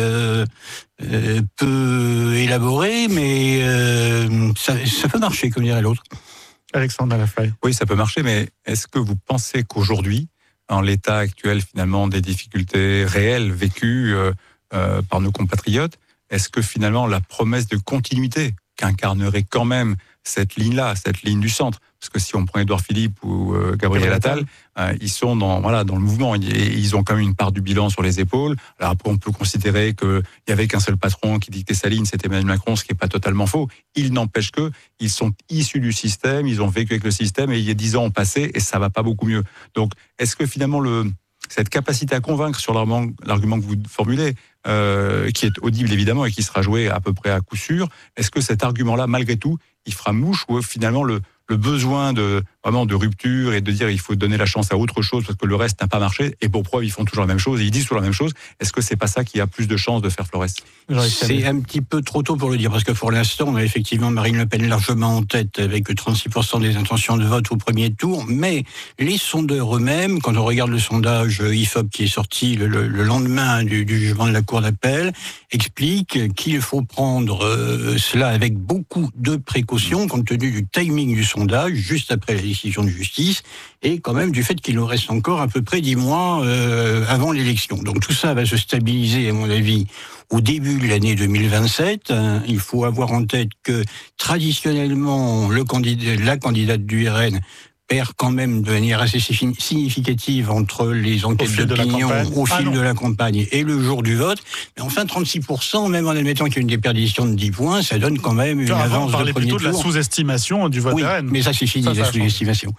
peu élaboré, mais ça peut marcher, comme dirait l'autre. Alexandre Malafaille. Oui, ça peut marcher, mais est-ce que vous pensez qu'aujourd'hui, en l'état actuel finalement des difficultés réelles vécues par nos compatriotes, est-ce que finalement la promesse de continuité qu'incarnerait quand même cette ligne-là, cette ligne du centre, parce que si on prend Édouard Philippe ou Gabriel Attal, ils sont dans le mouvement, et ils ont quand même une part du bilan sur les épaules. Alors après, on peut considérer qu'il n'y avait qu'un seul patron qui dictait sa ligne, c'était Emmanuel Macron, ce qui n'est pas totalement faux. Il n'empêche qu'ils sont issus du système, ils ont vécu avec le système, et il y a 10 ans ont passé, et ça va pas beaucoup mieux. Donc, est-ce que finalement cette capacité à convaincre sur l'argument que vous formulez, qui est audible évidemment et qui sera joué à peu près à coup sûr, est-ce que cet argument-là, malgré tout, il fera mouche, ou finalement le besoin de rupture et de dire il faut donner la chance à autre chose parce que le reste n'a pas marché, et pour preuve ils font toujours la même chose et ils disent toujours la même chose, est-ce que c'est pas ça qui a plus de chances de faire Flores? C'est un petit peu trop tôt pour le dire, parce que pour l'instant on a effectivement Marine Le Pen largement en tête avec 36% des intentions de vote au premier tour, mais les sondeurs eux-mêmes, quand on regarde le sondage IFOP qui est sorti le lendemain du jugement de la Cour d'appel, expliquent qu'il faut prendre cela avec beaucoup de précautions compte tenu du timing du sondage, juste après la décision de justice, et quand même du fait qu'il nous reste encore à peu près 10 mois avant l'élection. Donc tout ça va se stabiliser, à mon avis, au début de l'année 2027. Il faut avoir en tête que, traditionnellement, la candidate du RN perd quand même de manière assez significative entre les enquêtes d'opinion au fil de la campagne et le jour du vote. Mais enfin, 36%, même en admettant qu'il y a une déperdition de 10 points, ça donne quand même une avance de premier tour. On parlait plutôt de la sous-estimation du vote RN. Mais ça, c'est fini, la sous-estimation.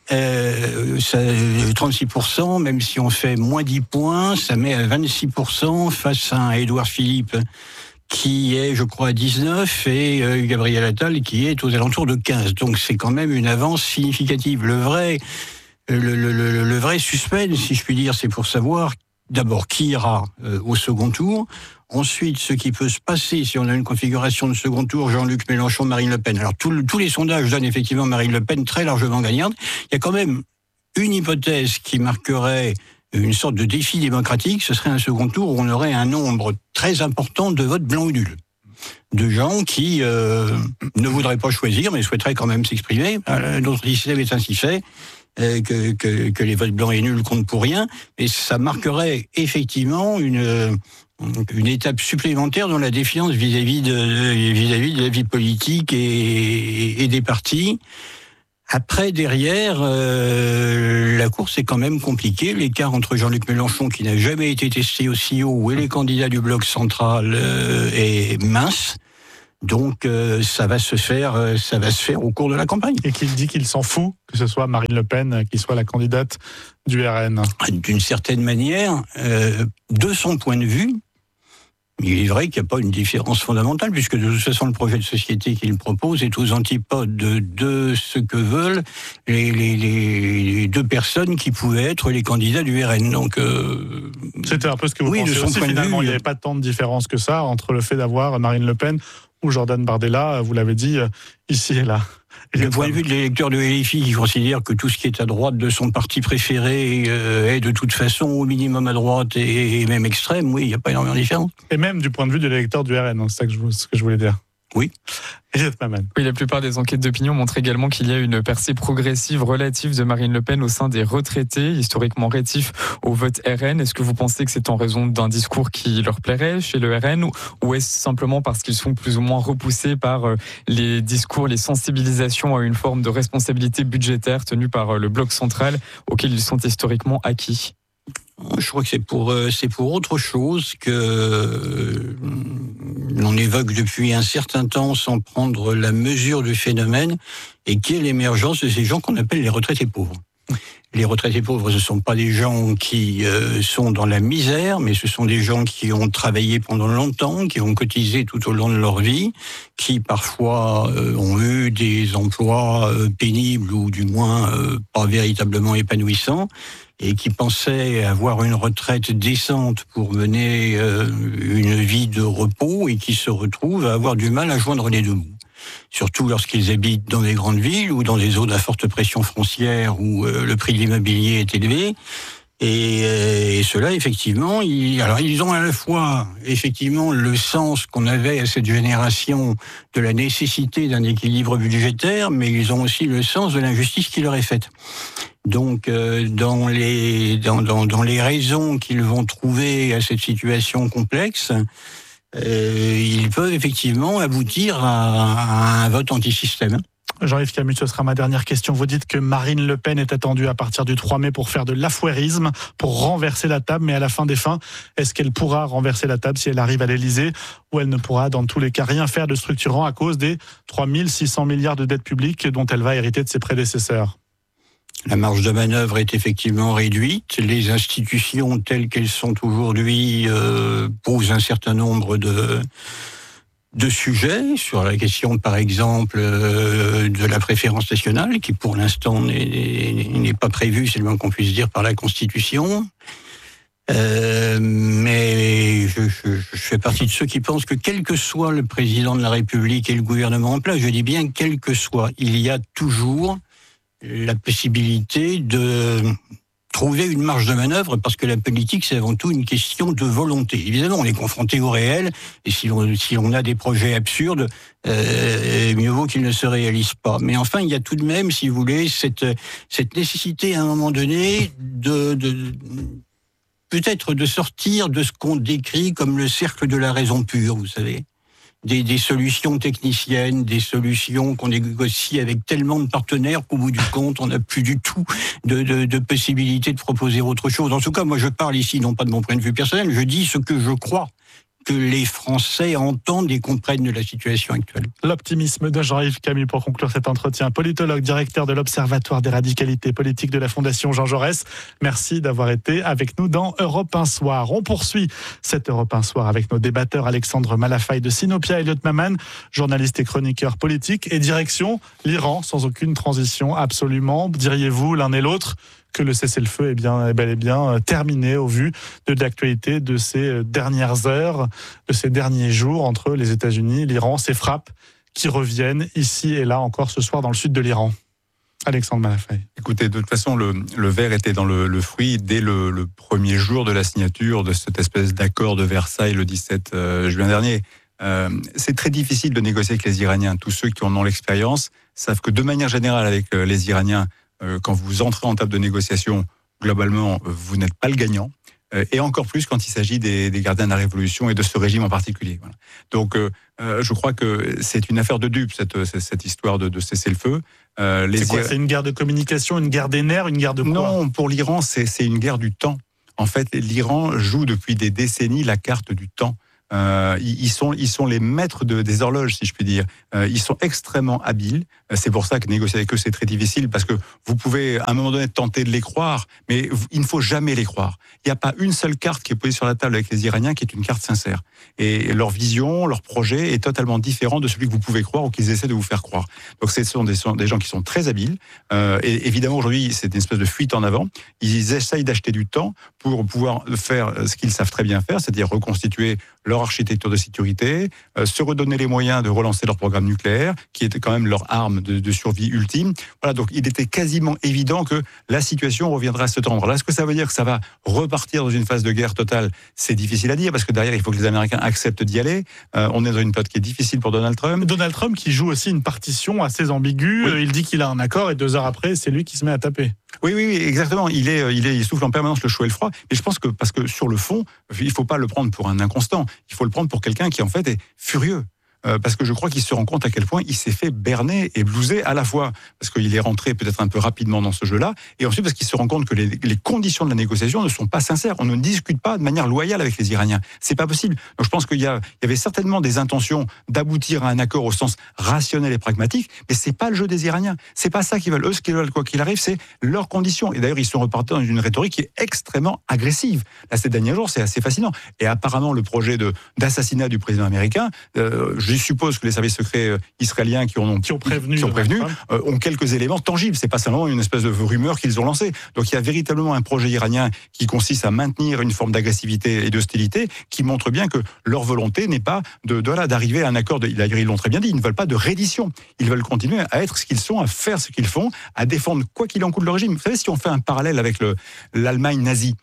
36%, même si on fait moins 10 points, ça met à 26% face à un Édouard Philippe qui est, je crois, à 19, et Gabriel Attal qui est aux alentours de 15. Donc c'est quand même une avance significative. Le vrai Le vrai suspense, si je puis dire, c'est pour savoir d'abord qui ira au second tour. Ensuite, ce qui peut se passer si on a une configuration de second tour, Jean-Luc Mélenchon, Marine Le Pen. Alors tous les sondages donnent effectivement Marine Le Pen très largement gagnante. Il y a quand même une hypothèse qui marquerait une sorte de défi démocratique, ce serait un second tour où on aurait un nombre très important de votes blancs ou nuls. De gens qui ne voudraient pas choisir, mais souhaiteraient quand même s'exprimer. Notre système est ainsi fait. Que les votes blancs et nuls comptent pour rien, et ça marquerait effectivement une étape supplémentaire dans la défiance vis-à-vis de la vie politique et des partis. Après, derrière, la course est quand même compliquée. L'écart entre Jean-Luc Mélenchon, qui n'a jamais été testé aussi haut, et les candidats du bloc central est mince. Donc ça va se faire au cours de la campagne. Et qu'il dit qu'il s'en fout que ce soit Marine Le Pen qui soit la candidate du RN. D'une certaine manière, de son point de vue, il est vrai qu'il n'y a pas une différence fondamentale, puisque de toute façon le projet de société qu'il propose est aux antipodes de ce que veulent les deux personnes qui pouvaient être les candidats du RN. Donc c'était un peu ce que vous pensez aussi, finalement. Il n'y avait pas tant de différence que ça entre le fait d'avoir Marine Le Pen ou Jordan Bardella, vous l'avez dit, ici et là. Du point de vue de l'électeur de LFI, qui considère que tout ce qui est à droite de son parti préféré est de toute façon au minimum à droite et même extrême, oui, il n'y a pas énormément de différence. Et même du point de vue de l'électeur du RN, c'est ça ce que je voulais dire. Oui. Oui, la plupart des enquêtes d'opinion montrent également qu'il y a une percée progressive relative de Marine Le Pen au sein des retraités, historiquement rétifs au vote RN. Est-ce que vous pensez que c'est en raison d'un discours qui leur plairait chez le RN, ou est-ce simplement parce qu'ils sont plus ou moins repoussés par les discours, les sensibilisations à une forme de responsabilité budgétaire tenue par le bloc central auquel ils sont historiquement acquis ? Je crois que c'est pour autre chose que l'on évoque depuis un certain temps sans prendre la mesure du phénomène, et qui est l'émergence de ces gens qu'on appelle les retraités pauvres. Les retraités pauvres, ce ne sont pas des gens qui sont dans la misère, mais ce sont des gens qui ont travaillé pendant longtemps, qui ont cotisé tout au long de leur vie, qui parfois ont eu des emplois pénibles ou du moins pas véritablement épanouissants, et qui pensaient avoir une retraite décente pour mener une vie de repos, et qui se retrouvent à avoir du mal à joindre les deux bouts. Surtout lorsqu'ils habitent dans des grandes villes ou dans des zones à forte pression foncière où le prix de l'immobilier est élevé. Et ceux-là, effectivement, ils ont à la fois effectivement le sens qu'on avait à cette génération de la nécessité d'un équilibre budgétaire, mais ils ont aussi le sens de l'injustice qui leur est faite. Donc, dans les raisons qu'ils vont trouver à cette situation complexe, ils peuvent effectivement aboutir à un vote anti-système. Jean-Yves Camus, ce sera ma dernière question. Vous dites que Marine Le Pen est attendue à partir du 3 mai pour faire de l'affouérisme, pour renverser la table, mais à la fin des fins, est-ce qu'elle pourra renverser la table si elle arrive à l'Élysée, ou elle ne pourra dans tous les cas rien faire de structurant à cause des 3 600 milliards de dettes publiques dont elle va hériter de ses prédécesseurs ? La marge de manœuvre est effectivement réduite. Les institutions telles qu'elles sont aujourd'hui posent un certain nombre de sujets sur la question, par exemple, de la préférence nationale, qui pour l'instant n'est pas prévue, c'est le moins qu'on puisse dire, par la Constitution. Mais je fais partie de ceux qui pensent que quel que soit le président de la République et le gouvernement en place, je dis bien quel que soit, il y a toujours la possibilité de trouver une marge de manœuvre, parce que la politique, c'est avant tout une question de volonté. Évidemment, on est confronté au réel, et si l'on a des projets absurdes, mieux vaut qu'ils ne se réalisent pas. Mais enfin, il y a tout de même, si vous voulez, cette nécessité à un moment donné peut-être de sortir de ce qu'on décrit comme le cercle de la raison pure, vous savez. Des solutions techniciennes, des solutions qu'on négocie avec tellement de partenaires qu'au bout du compte, on n'a plus du tout de possibilité de proposer autre chose. En tout cas, moi, je parle ici, non pas de mon point de vue personnel, je dis ce que je crois que les Français entendent et comprennent de la situation actuelle. L'optimisme de Jean-Yves Camus pour conclure cet entretien. Politologue, directeur de l'Observatoire des radicalités politiques de la Fondation Jean Jaurès. Merci d'avoir été avec nous dans Europe 1 Soir. On poursuit cet Europe 1 Soir avec nos débatteurs Alexandre Malafaille de Sinopia, Elliot Maman, journaliste et chroniqueur politique, et direction l'Iran, sans aucune transition absolument. Diriez-vous l'un et l'autre que le cessez-le-feu est bel et bien terminé au vu de l'actualité de ces dernières heures, de ces derniers jours entre les États-Unis, l'Iran, ces frappes qui reviennent ici et là encore ce soir dans le sud de l'Iran. Alexandre Malafaille. Écoutez, de toute façon, le verre était dans le fruit dès le premier jour de la signature de cette espèce d'accord de Versailles le 17 juin dernier. C'est très difficile de négocier avec les Iraniens. Tous ceux qui en ont l'expérience savent que de manière générale avec les Iraniens, quand vous entrez en table de négociation, globalement, vous n'êtes pas le gagnant. Et encore plus quand il s'agit des gardiens de la Révolution et de ce régime en particulier. Voilà. Donc, je crois que c'est une affaire de dupes, cette histoire de cessez-le-feu. C'est une guerre de communication, une guerre des nerfs, une guerre de quoi ? Non, pour l'Iran, c'est une guerre du temps. En fait, l'Iran joue depuis des décennies la carte du temps. Ils sont les maîtres des horloges, si je puis dire. Ils sont extrêmement habiles. C'est pour ça que négocier avec eux, c'est très difficile, parce que vous pouvez, à un moment donné, tenter de les croire, mais il ne faut jamais les croire. Il n'y a pas une seule carte qui est posée sur la table avec les Iraniens qui est une carte sincère. Et leur vision, leur projet est totalement différent de celui que vous pouvez croire ou qu'ils essaient de vous faire croire. Donc ce sont des gens qui sont très habiles. Et évidemment, aujourd'hui, c'est une espèce de fuite en avant. Ils essayent d'acheter du temps pour pouvoir faire ce qu'ils savent très bien faire, c'est-à-dire reconstituer leur architecture de sécurité, se redonner les moyens de relancer leur programme nucléaire, qui était quand même leur arme de survie ultime. Voilà, donc il était quasiment évident que la situation reviendra à se tendre. Là, est-ce que ça veut dire que ça va repartir dans une phase de guerre totale ? C'est difficile à dire, parce que derrière, il faut que les Américains acceptent d'y aller. On est dans une période qui est difficile pour Donald Trump. Donald Trump qui joue aussi une partition assez ambiguë. Oui. Il dit qu'il a un accord et 2 heures après, c'est lui qui se met à taper. Oui, exactement. Il souffle en permanence le chaud et le froid. Mais je pense que, parce que sur le fond, il ne faut pas le prendre pour un inconstant. Il faut le prendre pour quelqu'un qui, en fait, est furieux. Parce que je crois qu'il se rend compte à quel point il s'est fait berner et blouser, à la fois parce qu'il est rentré peut-être un peu rapidement dans ce jeu-là, et ensuite parce qu'il se rend compte que les conditions de la négociation ne sont pas sincères. On ne discute pas de manière loyale avec les Iraniens. C'est pas possible. Donc je pense qu'il y avait certainement des intentions d'aboutir à un accord au sens rationnel et pragmatique, mais c'est pas le jeu des Iraniens. C'est pas ça qu'ils veulent. Eux, ce qu'ils veulent, quoi qu'il arrive, c'est leurs conditions. Et d'ailleurs, ils sont repartis dans une rhétorique qui est extrêmement agressive. Là, ces derniers jours, c'est assez fascinant. Et apparemment, le projet d'assassinat du président américain, je suppose que les services secrets israéliens qui ont prévenu ont quelques éléments tangibles. C'est pas seulement une espèce de rumeur qu'ils ont lancée. Donc il y a véritablement un projet iranien qui consiste à maintenir une forme d'agressivité et d'hostilité, qui montre bien que leur volonté n'est pas d'arriver à un accord. D'ailleurs, ils l'ont très bien dit, ils ne veulent pas de reddition. Ils veulent continuer à être ce qu'ils sont, à faire ce qu'ils font, à défendre quoi qu'il en coûte le régime. Vous savez, si on fait un parallèle avec l'Allemagne nazie,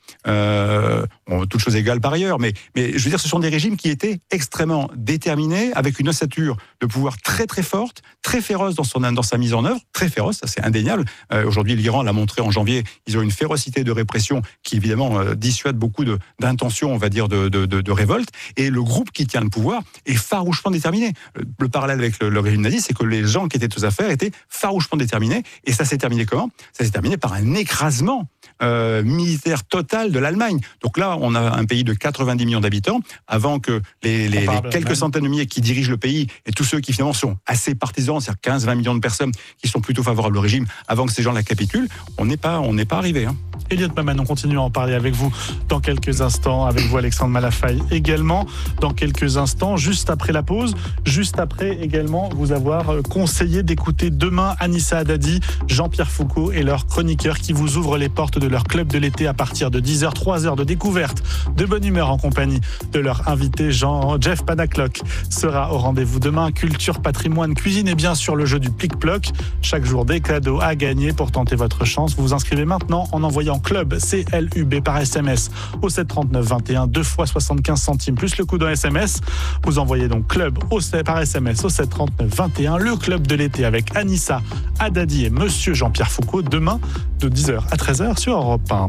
toutes choses égales par ailleurs, mais je veux dire, ce sont des régimes qui étaient extrêmement déterminés, avec une ossature de pouvoir très très forte, très féroce dans sa mise en œuvre, très féroce, ça c'est indéniable. Aujourd'hui, l'Iran l'a montré en janvier, ils ont une férocité de répression qui évidemment dissuade beaucoup d'intentions, on va dire, de révolte. Et le groupe qui tient le pouvoir est farouchement déterminé. Le parallèle avec le régime nazi, c'est que les gens qui étaient aux affaires étaient farouchement déterminés. Et ça s'est terminé comment ? Ça s'est terminé par un écrasement militaire total de l'Allemagne. Donc là, on a un pays de 90 millions d'habitants, avant que les quelques centaines de milliers qui dirigent le pays, et tous ceux qui finalement sont assez partisans, c'est-à-dire 15-20 millions de personnes qui sont plutôt favorables au régime, avant que ces gens la capitulent, on n'est pas arrivé. Elliot Maman, on continue à en parler avec vous dans quelques instants, avec vous Alexandre Malafaille également, dans quelques instants, juste après la pause, juste après également vous avoir conseillé d'écouter demain Anissa Haddadi, Jean-Pierre Foucault et leurs chroniqueurs qui vous ouvrent les portes de leur club de l'été à partir de 10h, 3 heures de découverte, de bonne humeur en compagnie de leur invité Jeff Panacloc sera au rendez-vous demain. Culture, patrimoine, cuisine et bien sûr le jeu du plic-ploc. Chaque jour des cadeaux à gagner pour tenter votre chance. Vous vous inscrivez maintenant en envoyant club CLUB par SMS au 739 21, 2 fois 75 centimes plus le coût d'un SMS. Vous envoyez donc club par SMS au 739 21. Le club de l'été avec Anissa Haddadi et Monsieur Jean-Pierre Foucault demain de 10h à 13h sur Europe 1.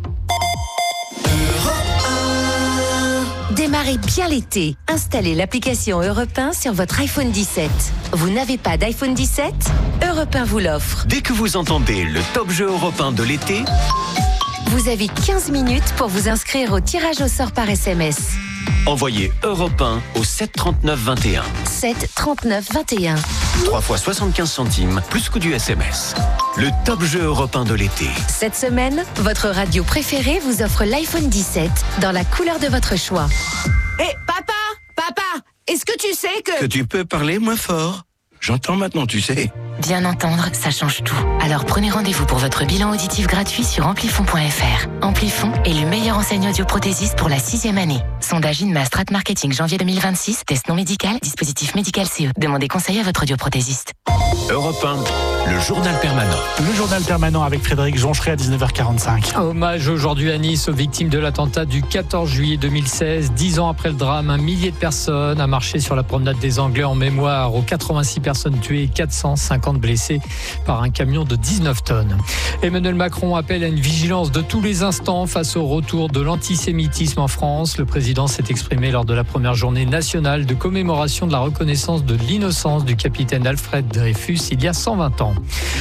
Démarrez bien l'été. Installez l'application Europe 1 sur votre iPhone 17. Vous n'avez pas d'iPhone 17 ? Europe 1 vous l'offre. Dès que vous entendez le top jeu Europe 1 de l'été, vous avez 15 minutes pour vous inscrire au tirage au sort par SMS. Envoyez Europe 1 au 7 39 21. 7 39 21. 3 fois 75 centimes, plus coût du SMS. Le top jeu Europe 1 de l'été. Cette semaine, votre radio préférée vous offre l'iPhone 17 dans la couleur de votre choix. Hé, papa, est-ce que tu sais que... Que tu peux parler moins fort. J'entends maintenant, tu sais. Bien entendre, ça change tout. Alors prenez rendez-vous pour votre bilan auditif gratuit sur amplifon.fr. Amplifon est le meilleur enseignant audioprothésiste pour la 6e année. Sondage INMA Strat Marketing janvier 2026. Test non médical, dispositif médical CE. Demandez conseil à votre audioprothésiste. Europe 1, le journal permanent. Le journal permanent avec Frédéric Joncheret à 19h45. Hommage aujourd'hui à Nice aux victimes de l'attentat du 14 juillet 2016. 10 ans après le drame, 1 millier de personnes a marché sur la promenade des Anglais en mémoire aux 86 personnes tuées et 450 blessés par un camion de 19 tonnes. Emmanuel Macron appelle à une vigilance de tous les instants face au retour de l'antisémitisme en France. Le président s'est exprimé lors de la première journée nationale de commémoration de la reconnaissance de l'innocence du capitaine Alfred Dreyfus il y a 120 ans.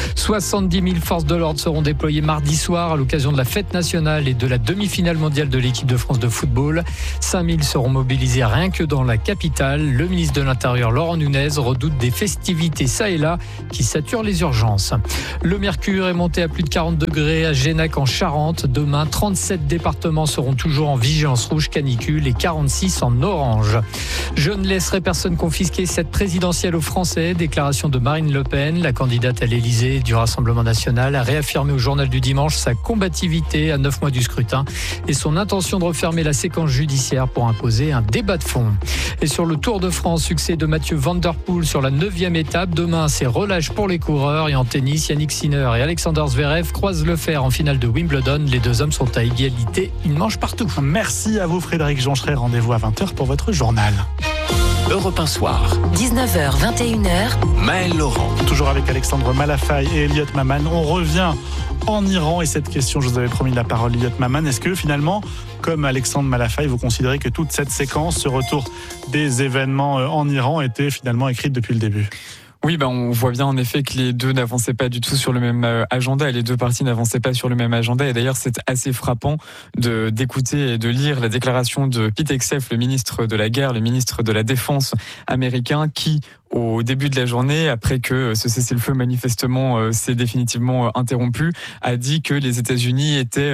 70 000 forces de l'ordre seront déployées mardi soir à l'occasion de la fête nationale et de la demi-finale mondiale de l'équipe de France de football. 5 000 seront mobilisés rien que dans la capitale. Le ministre de l'Intérieur, Laurent Nunez, redoute des festivités ça et là qui saturent les urgences. Le mercure est monté à plus de 40 degrés à Génac en Charente. Demain, 37 départements seront toujours en vigilance rouge canicule et 46 en orange. Je ne laisserai personne confisquer cette présidentielle aux Français. Déclaration de Marine Le Pen, la candidate à l'Élysée du Rassemblement national, a réaffirmé au journal du dimanche sa combativité à 9 mois du scrutin et son intention de refermer la séquence judiciaire pour imposer un débat de fond. Et sur le Tour de France, succès de Mathieu Van Der Poel sur la 9e étape. Demain, c'est relâche pour les coureurs. Et en tennis, Yannick Sinner et Alexander Zverev croisent le fer en finale de Wimbledon. Les deux hommes sont à égalité, une manche partout. Merci à vous Frédéric Joncheret. Rendez-vous à 20h pour votre journal. Europe 1 soir. 19h, 21h. Maël Laurent. Toujours avec Alexandre Malafaye et Elliot Maman. On revient en Iran et cette question, je vous avais promis la parole, Elliot Maman. Est-ce que finalement, comme Alexandre Malafaye, vous considérez que toute cette séquence, ce retour des événements en Iran était finalement écrite depuis le début ? Oui, on voit bien en effet que les deux n'avançaient pas du tout sur le même agenda et les deux parties n'avançaient pas sur le même agenda. Et d'ailleurs, c'est assez frappant d'écouter et de lire la déclaration de Pete Hegseth, le ministre de la Guerre, le ministre de la Défense américain, qui, au début de la journée, après que ce cessez-le-feu manifestement s'est définitivement interrompu, a dit que les États-Unis étaient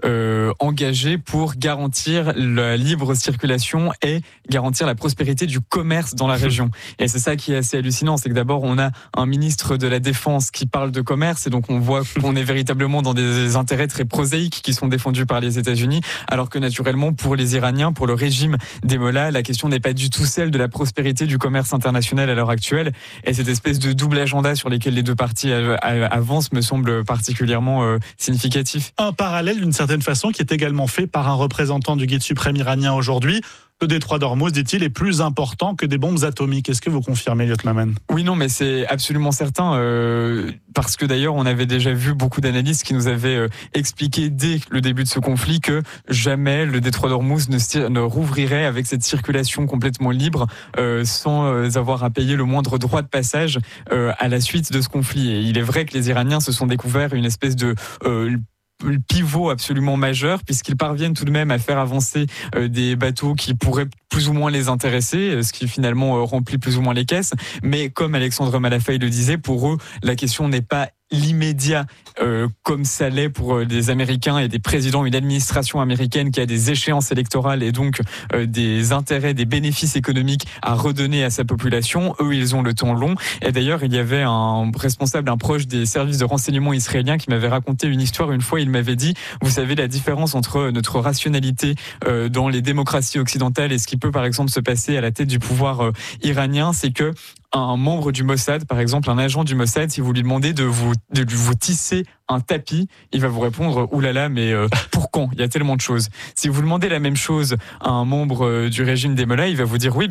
engagés pour garantir la libre circulation et garantir la prospérité du commerce dans la région. Et c'est ça qui est assez hallucinant, c'est que d'abord on a un ministre de la Défense qui parle de commerce et donc on voit qu'on est véritablement dans des intérêts très prosaïques qui sont défendus par les États-Unis, alors que naturellement pour les Iraniens, pour le régime des Mollahs, la question n'est pas du tout celle de la prospérité du commerce international à l'heure actuelle. Et cette espèce de double agenda sur lesquels les deux parties avancent me semble particulièrement significatif. Un parallèle d'une certaine façon qui est également fait par un représentant du guide suprême iranien aujourd'hui. Le détroit d'Ormuz, dit-il, est plus important que des bombes atomiques. Est-ce que vous confirmez, Elliot Maman ? Oui, non, mais c'est absolument certain, parce que d'ailleurs, on avait déjà vu beaucoup d'analystes qui nous avaient expliqué dès le début de ce conflit que jamais le détroit d'Ormuz ne rouvrirait avec cette circulation complètement libre, sans avoir à payer le moindre droit de passage à la suite de ce conflit. Et il est vrai que les Iraniens se sont découverts une espèce de pivot absolument majeur, puisqu'ils parviennent tout de même à faire avancer des bateaux qui pourraient plus ou moins les intéresser, ce qui finalement remplit plus ou moins les caisses. Mais comme Alexandre Malafaye le disait, pour eux, la question n'est pas l'immédiat comme ça l'est pour des Américains et des présidents, une administration américaine qui a des échéances électorales et donc des intérêts, des bénéfices économiques à redonner à sa population. Eux, ils ont le temps long. Et d'ailleurs, il y avait un responsable, un proche des services de renseignement israéliens qui m'avait raconté une histoire. Une fois, il m'avait dit, vous savez, la différence entre notre rationalité dans les démocraties occidentales et ce qui peut, par exemple, se passer à la tête du pouvoir iranien, c'est que un membre du Mossad, par exemple, un agent du Mossad, si vous lui demandez de vous tisser un tapis, il va vous répondre « oulala, mais pour quand ? Il y a tellement de choses ». Si vous demandez la même chose à un membre du régime des Mollahs, il va vous dire « oui, bien sûr ».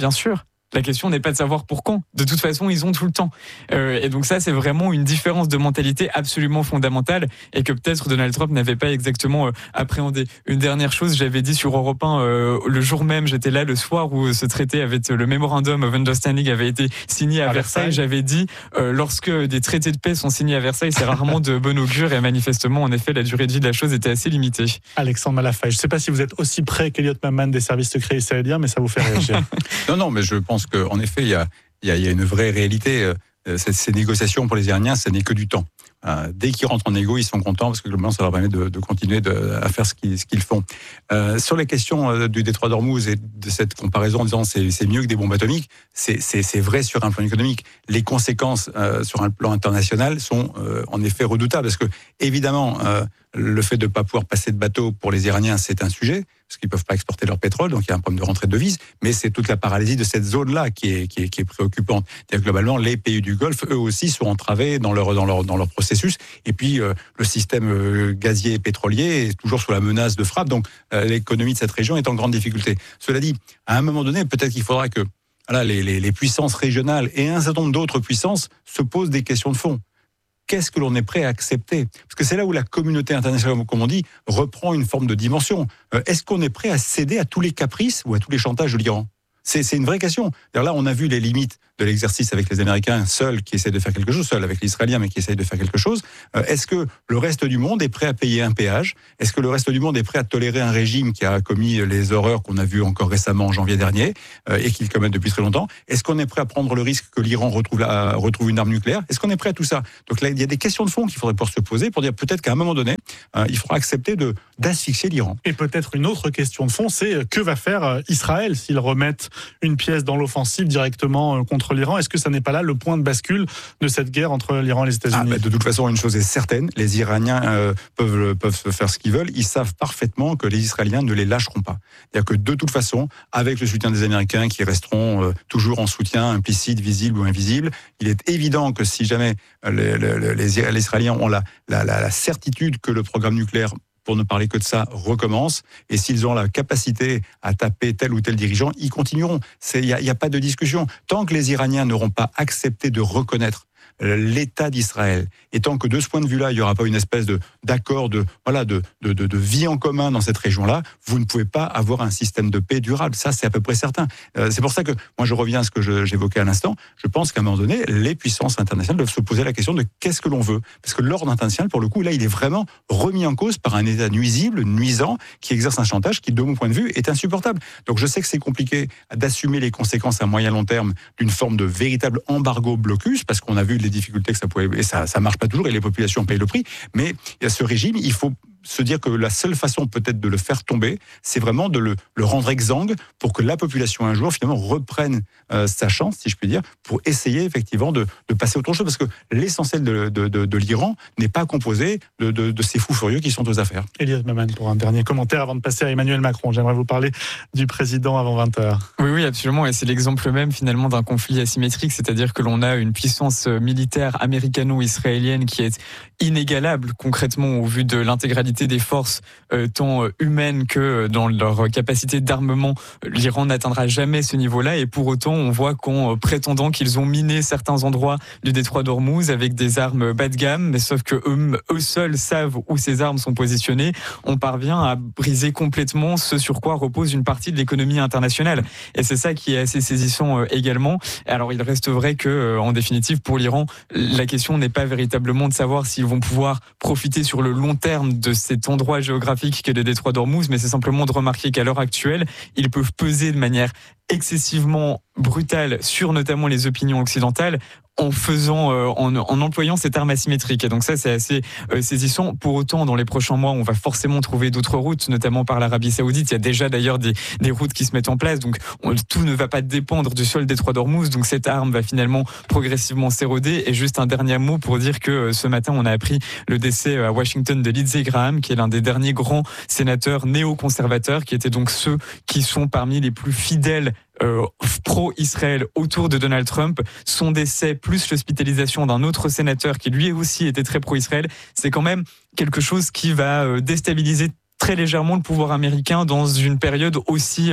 La question n'est pas de savoir pour quand. De toute façon, ils ont tout le temps. Et donc ça, c'est vraiment une différence de mentalité absolument fondamentale et que peut-être Donald Trump n'avait pas exactement appréhendé. Une dernière chose, j'avais dit sur Europe 1, le jour même, j'étais là le soir où ce traité le Memorandum of Understanding avait été signé à Versailles. J'avais dit, lorsque des traités de paix sont signés à Versailles, c'est rarement de bon augure et manifestement, en effet, la durée de vie de la chose était assez limitée. Alexandre Malafaye, je ne sais pas si vous êtes aussi près qu'Eliot Maman des services secrets israéliens, mais ça vous fait réagir. Non, mais je pense qu'en effet, il y a une vraie réalité. Ces négociations pour les Iraniens, ce n'est que du temps. Dès qu'ils rentrent en négo, ils sont contents parce que globalement, ça leur permet de continuer à faire ce qu'ils font. Sur les questions du détroit d'Ormuz et de cette comparaison en disant c'est mieux que des bombes atomiques, c'est vrai sur un plan économique. Les conséquences sur un plan international sont en effet redoutables parce que évidemment, le fait de ne pas pouvoir passer de bateau pour les Iraniens, c'est un sujet, parce qu'ils ne peuvent pas exporter leur pétrole, donc il y a un problème de rentrée de devises, mais c'est toute la paralysie de cette zone-là qui est préoccupante. C'est-à-dire, globalement, les pays du Golfe, eux aussi, sont entravés dans leur processus, et puis le système gazier et pétrolier est toujours sous la menace de frappe, donc l'économie de cette région est en grande difficulté. Cela dit, à un moment donné, peut-être qu'il faudra que les puissances régionales et un certain nombre d'autres puissances se posent des questions de fond. Qu'est-ce que l'on est prêt à accepter ? Parce que c'est là où la communauté internationale, comme on dit, reprend une forme de dimension. Est-ce qu'on est prêt à céder à tous les caprices ou à tous les chantages de l'Iran ? C'est une vraie question. D'ailleurs, là, on a vu les limites de l'exercice avec les Américains seuls qui essaient de faire quelque chose, seuls avec les Israéliens mais qui essayent de faire quelque chose. Est-ce que le reste du monde est prêt à payer un péage ? Est-ce que le reste du monde est prêt à tolérer un régime qui a commis les horreurs qu'on a vues encore récemment en janvier dernier et qu'il commet depuis très longtemps ? Est-ce qu'on est prêt à prendre le risque que l'Iran retrouve une arme nucléaire ? Est-ce qu'on est prêt à tout ça ? Donc là, il y a des questions de fond qu'il faudrait pouvoir se poser pour dire peut-être qu'à un moment donné, il faudra accepter d'asphyxier l'Iran. Et peut-être une autre question de fond, c'est que va faire Israël s'ils remettent une pièce dans l'offensive directement contre l'Iran ? Est-ce que ça n'est pas là le point de bascule de cette guerre entre l'Iran et les États-Unis ? De toute façon, une chose est certaine, les Iraniens peuvent faire ce qu'ils veulent. Ils savent parfaitement que les Israéliens ne les lâcheront pas. C'est-à-dire que de toute façon, avec le soutien des Américains qui resteront toujours en soutien implicite, visible ou invisible, il est évident que si jamais les Israéliens ont la certitude que le programme nucléaire, pour ne parler que de ça, recommence. Et s'ils ont la capacité à taper tel ou tel dirigeant, ils continueront. Il n'y a pas de discussion. Tant que les Iraniens n'auront pas accepté de reconnaître l'État d'Israël, et tant que de ce point de vue-là, il n'y aura pas une espèce d'accord de vie en commun dans cette région-là, vous ne pouvez pas avoir un système de paix durable. Ça, c'est à peu près certain. C'est pour ça que, moi, je reviens à ce que j'évoquais à l'instant. Je pense qu'à un moment donné, les puissances internationales doivent se poser la question de qu'est-ce que l'on veut. Parce que l'ordre international, pour le coup, là, il est vraiment remis en cause par un État nuisant, qui exerce un chantage qui, de mon point de vue, est insupportable. Donc, je sais que c'est compliqué d'assumer les conséquences à moyen long terme d'une forme de véritable embargo blocus, parce qu'on a vu les difficultés que ça pouvait, et ça marche pas toujours, et les populations payent le prix. Mais il y a ce régime, il faut se dire que la seule façon peut-être de le faire tomber, c'est vraiment de le rendre exsangue pour que la population un jour finalement reprenne sa chance, si je puis dire, pour essayer effectivement de passer à autre chose, parce que l'essentiel de l'Iran n'est pas composé de ces fous furieux qui sont aux affaires. Eliot Maman, pour un dernier commentaire avant de passer à Emmanuel Macron. J'aimerais vous parler du président avant 20h. Oui, absolument, et c'est l'exemple même finalement d'un conflit asymétrique, c'est-à-dire que l'on a une puissance militaire américano-israélienne qui est inégalable concrètement au vu de l'intégralité des forces tant humaines que dans leur capacité d'armement. L'Iran n'atteindra jamais ce niveau-là, et pour autant on voit qu'en prétendant qu'ils ont miné certains endroits du détroit d'Ormuz avec des armes bas de gamme, mais sauf que eux seuls savent où ces armes sont positionnées, on parvient à briser complètement ce sur quoi repose une partie de l'économie internationale. Et c'est ça qui est assez saisissant également. Alors il reste vrai que, en définitive, pour l'Iran, la question n'est pas véritablement de savoir s'ils vont pouvoir profiter sur le long terme de cet endroit géographique qu'est le détroit d'Ormuz, mais c'est simplement de remarquer qu'à l'heure actuelle, ils peuvent peser de manière excessivement brutale sur notamment les opinions occidentales en employant cette arme asymétrique. Et donc ça, c'est assez saisissant. Pour autant, dans les prochains mois, on va forcément trouver d'autres routes, notamment par l'Arabie Saoudite. Il y a déjà d'ailleurs des routes qui se mettent en place. Donc tout ne va pas dépendre du seul détroit d'Ormuz. Donc cette arme va finalement progressivement s'éroder. Et juste un dernier mot pour dire que ce matin, on a appris le décès à Washington de Lindsey Graham, qui est l'un des derniers grands sénateurs néo-conservateurs, qui étaient donc ceux qui sont parmi les plus fidèles pro-Israël autour de Donald Trump. Son décès plus l'hospitalisation d'un autre sénateur qui lui aussi était très pro-Israël, c'est quand même quelque chose qui va déstabiliser très légèrement le pouvoir américain dans une période aussi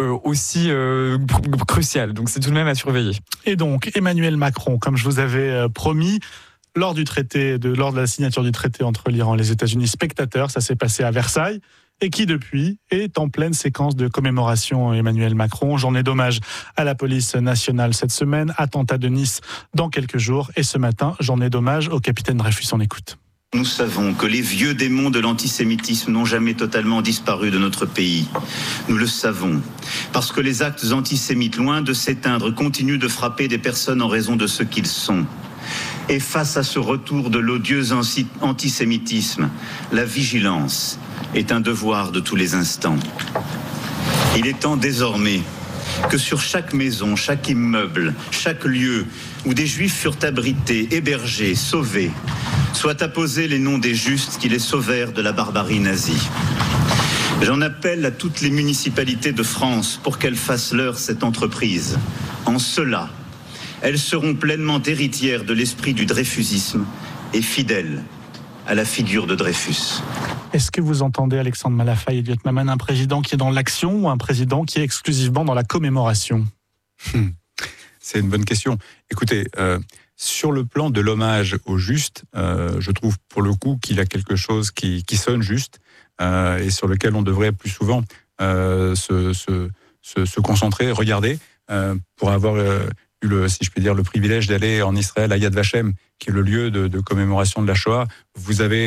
cruciale. Donc c'est tout de même à surveiller. Et donc Emmanuel Macron, comme je vous avais promis, lors de la signature du traité entre l'Iran et les États-Unis, spectateur, ça s'est passé à Versailles, et qui depuis est en pleine séquence de commémoration. Emmanuel Macron, journée d'hommage à la police nationale cette semaine, attentat de Nice dans quelques jours, et ce matin, journée d'hommage au capitaine Dreyfus. On écoute. Nous savons que les vieux démons de l'antisémitisme n'ont jamais totalement disparu de notre pays. Nous le savons, parce que les actes antisémites, loin de s'éteindre, continuent de frapper des personnes en raison de ce qu'ils sont. Et face à ce retour de l'odieux antisémitisme, la vigilance est un devoir de tous les instants. Il est temps désormais que sur chaque maison, chaque immeuble, chaque lieu où des Juifs furent abrités, hébergés, sauvés, soient apposés les noms des justes qui les sauvèrent de la barbarie nazie. J'en appelle à toutes les municipalités de France pour qu'elles fassent leur cette entreprise. En cela, elles seront pleinement héritières de l'esprit du dreyfusisme et fidèles à la figure de Dreyfus. Est-ce que vous entendez, Alexandre Malafaye et Elliot Maman, un président qui est dans l'action ou un président qui est exclusivement dans la commémoration ? C'est une bonne question. Écoutez, sur le plan de l'hommage au juste, je trouve pour le coup qu'il a quelque chose qui sonne juste et sur lequel on devrait plus souvent se concentrer, regarder, pour avoir eu si je puis dire, le privilège d'aller en Israël à Yad Vashem, qui est le lieu de commémoration de la Shoah. Vous avez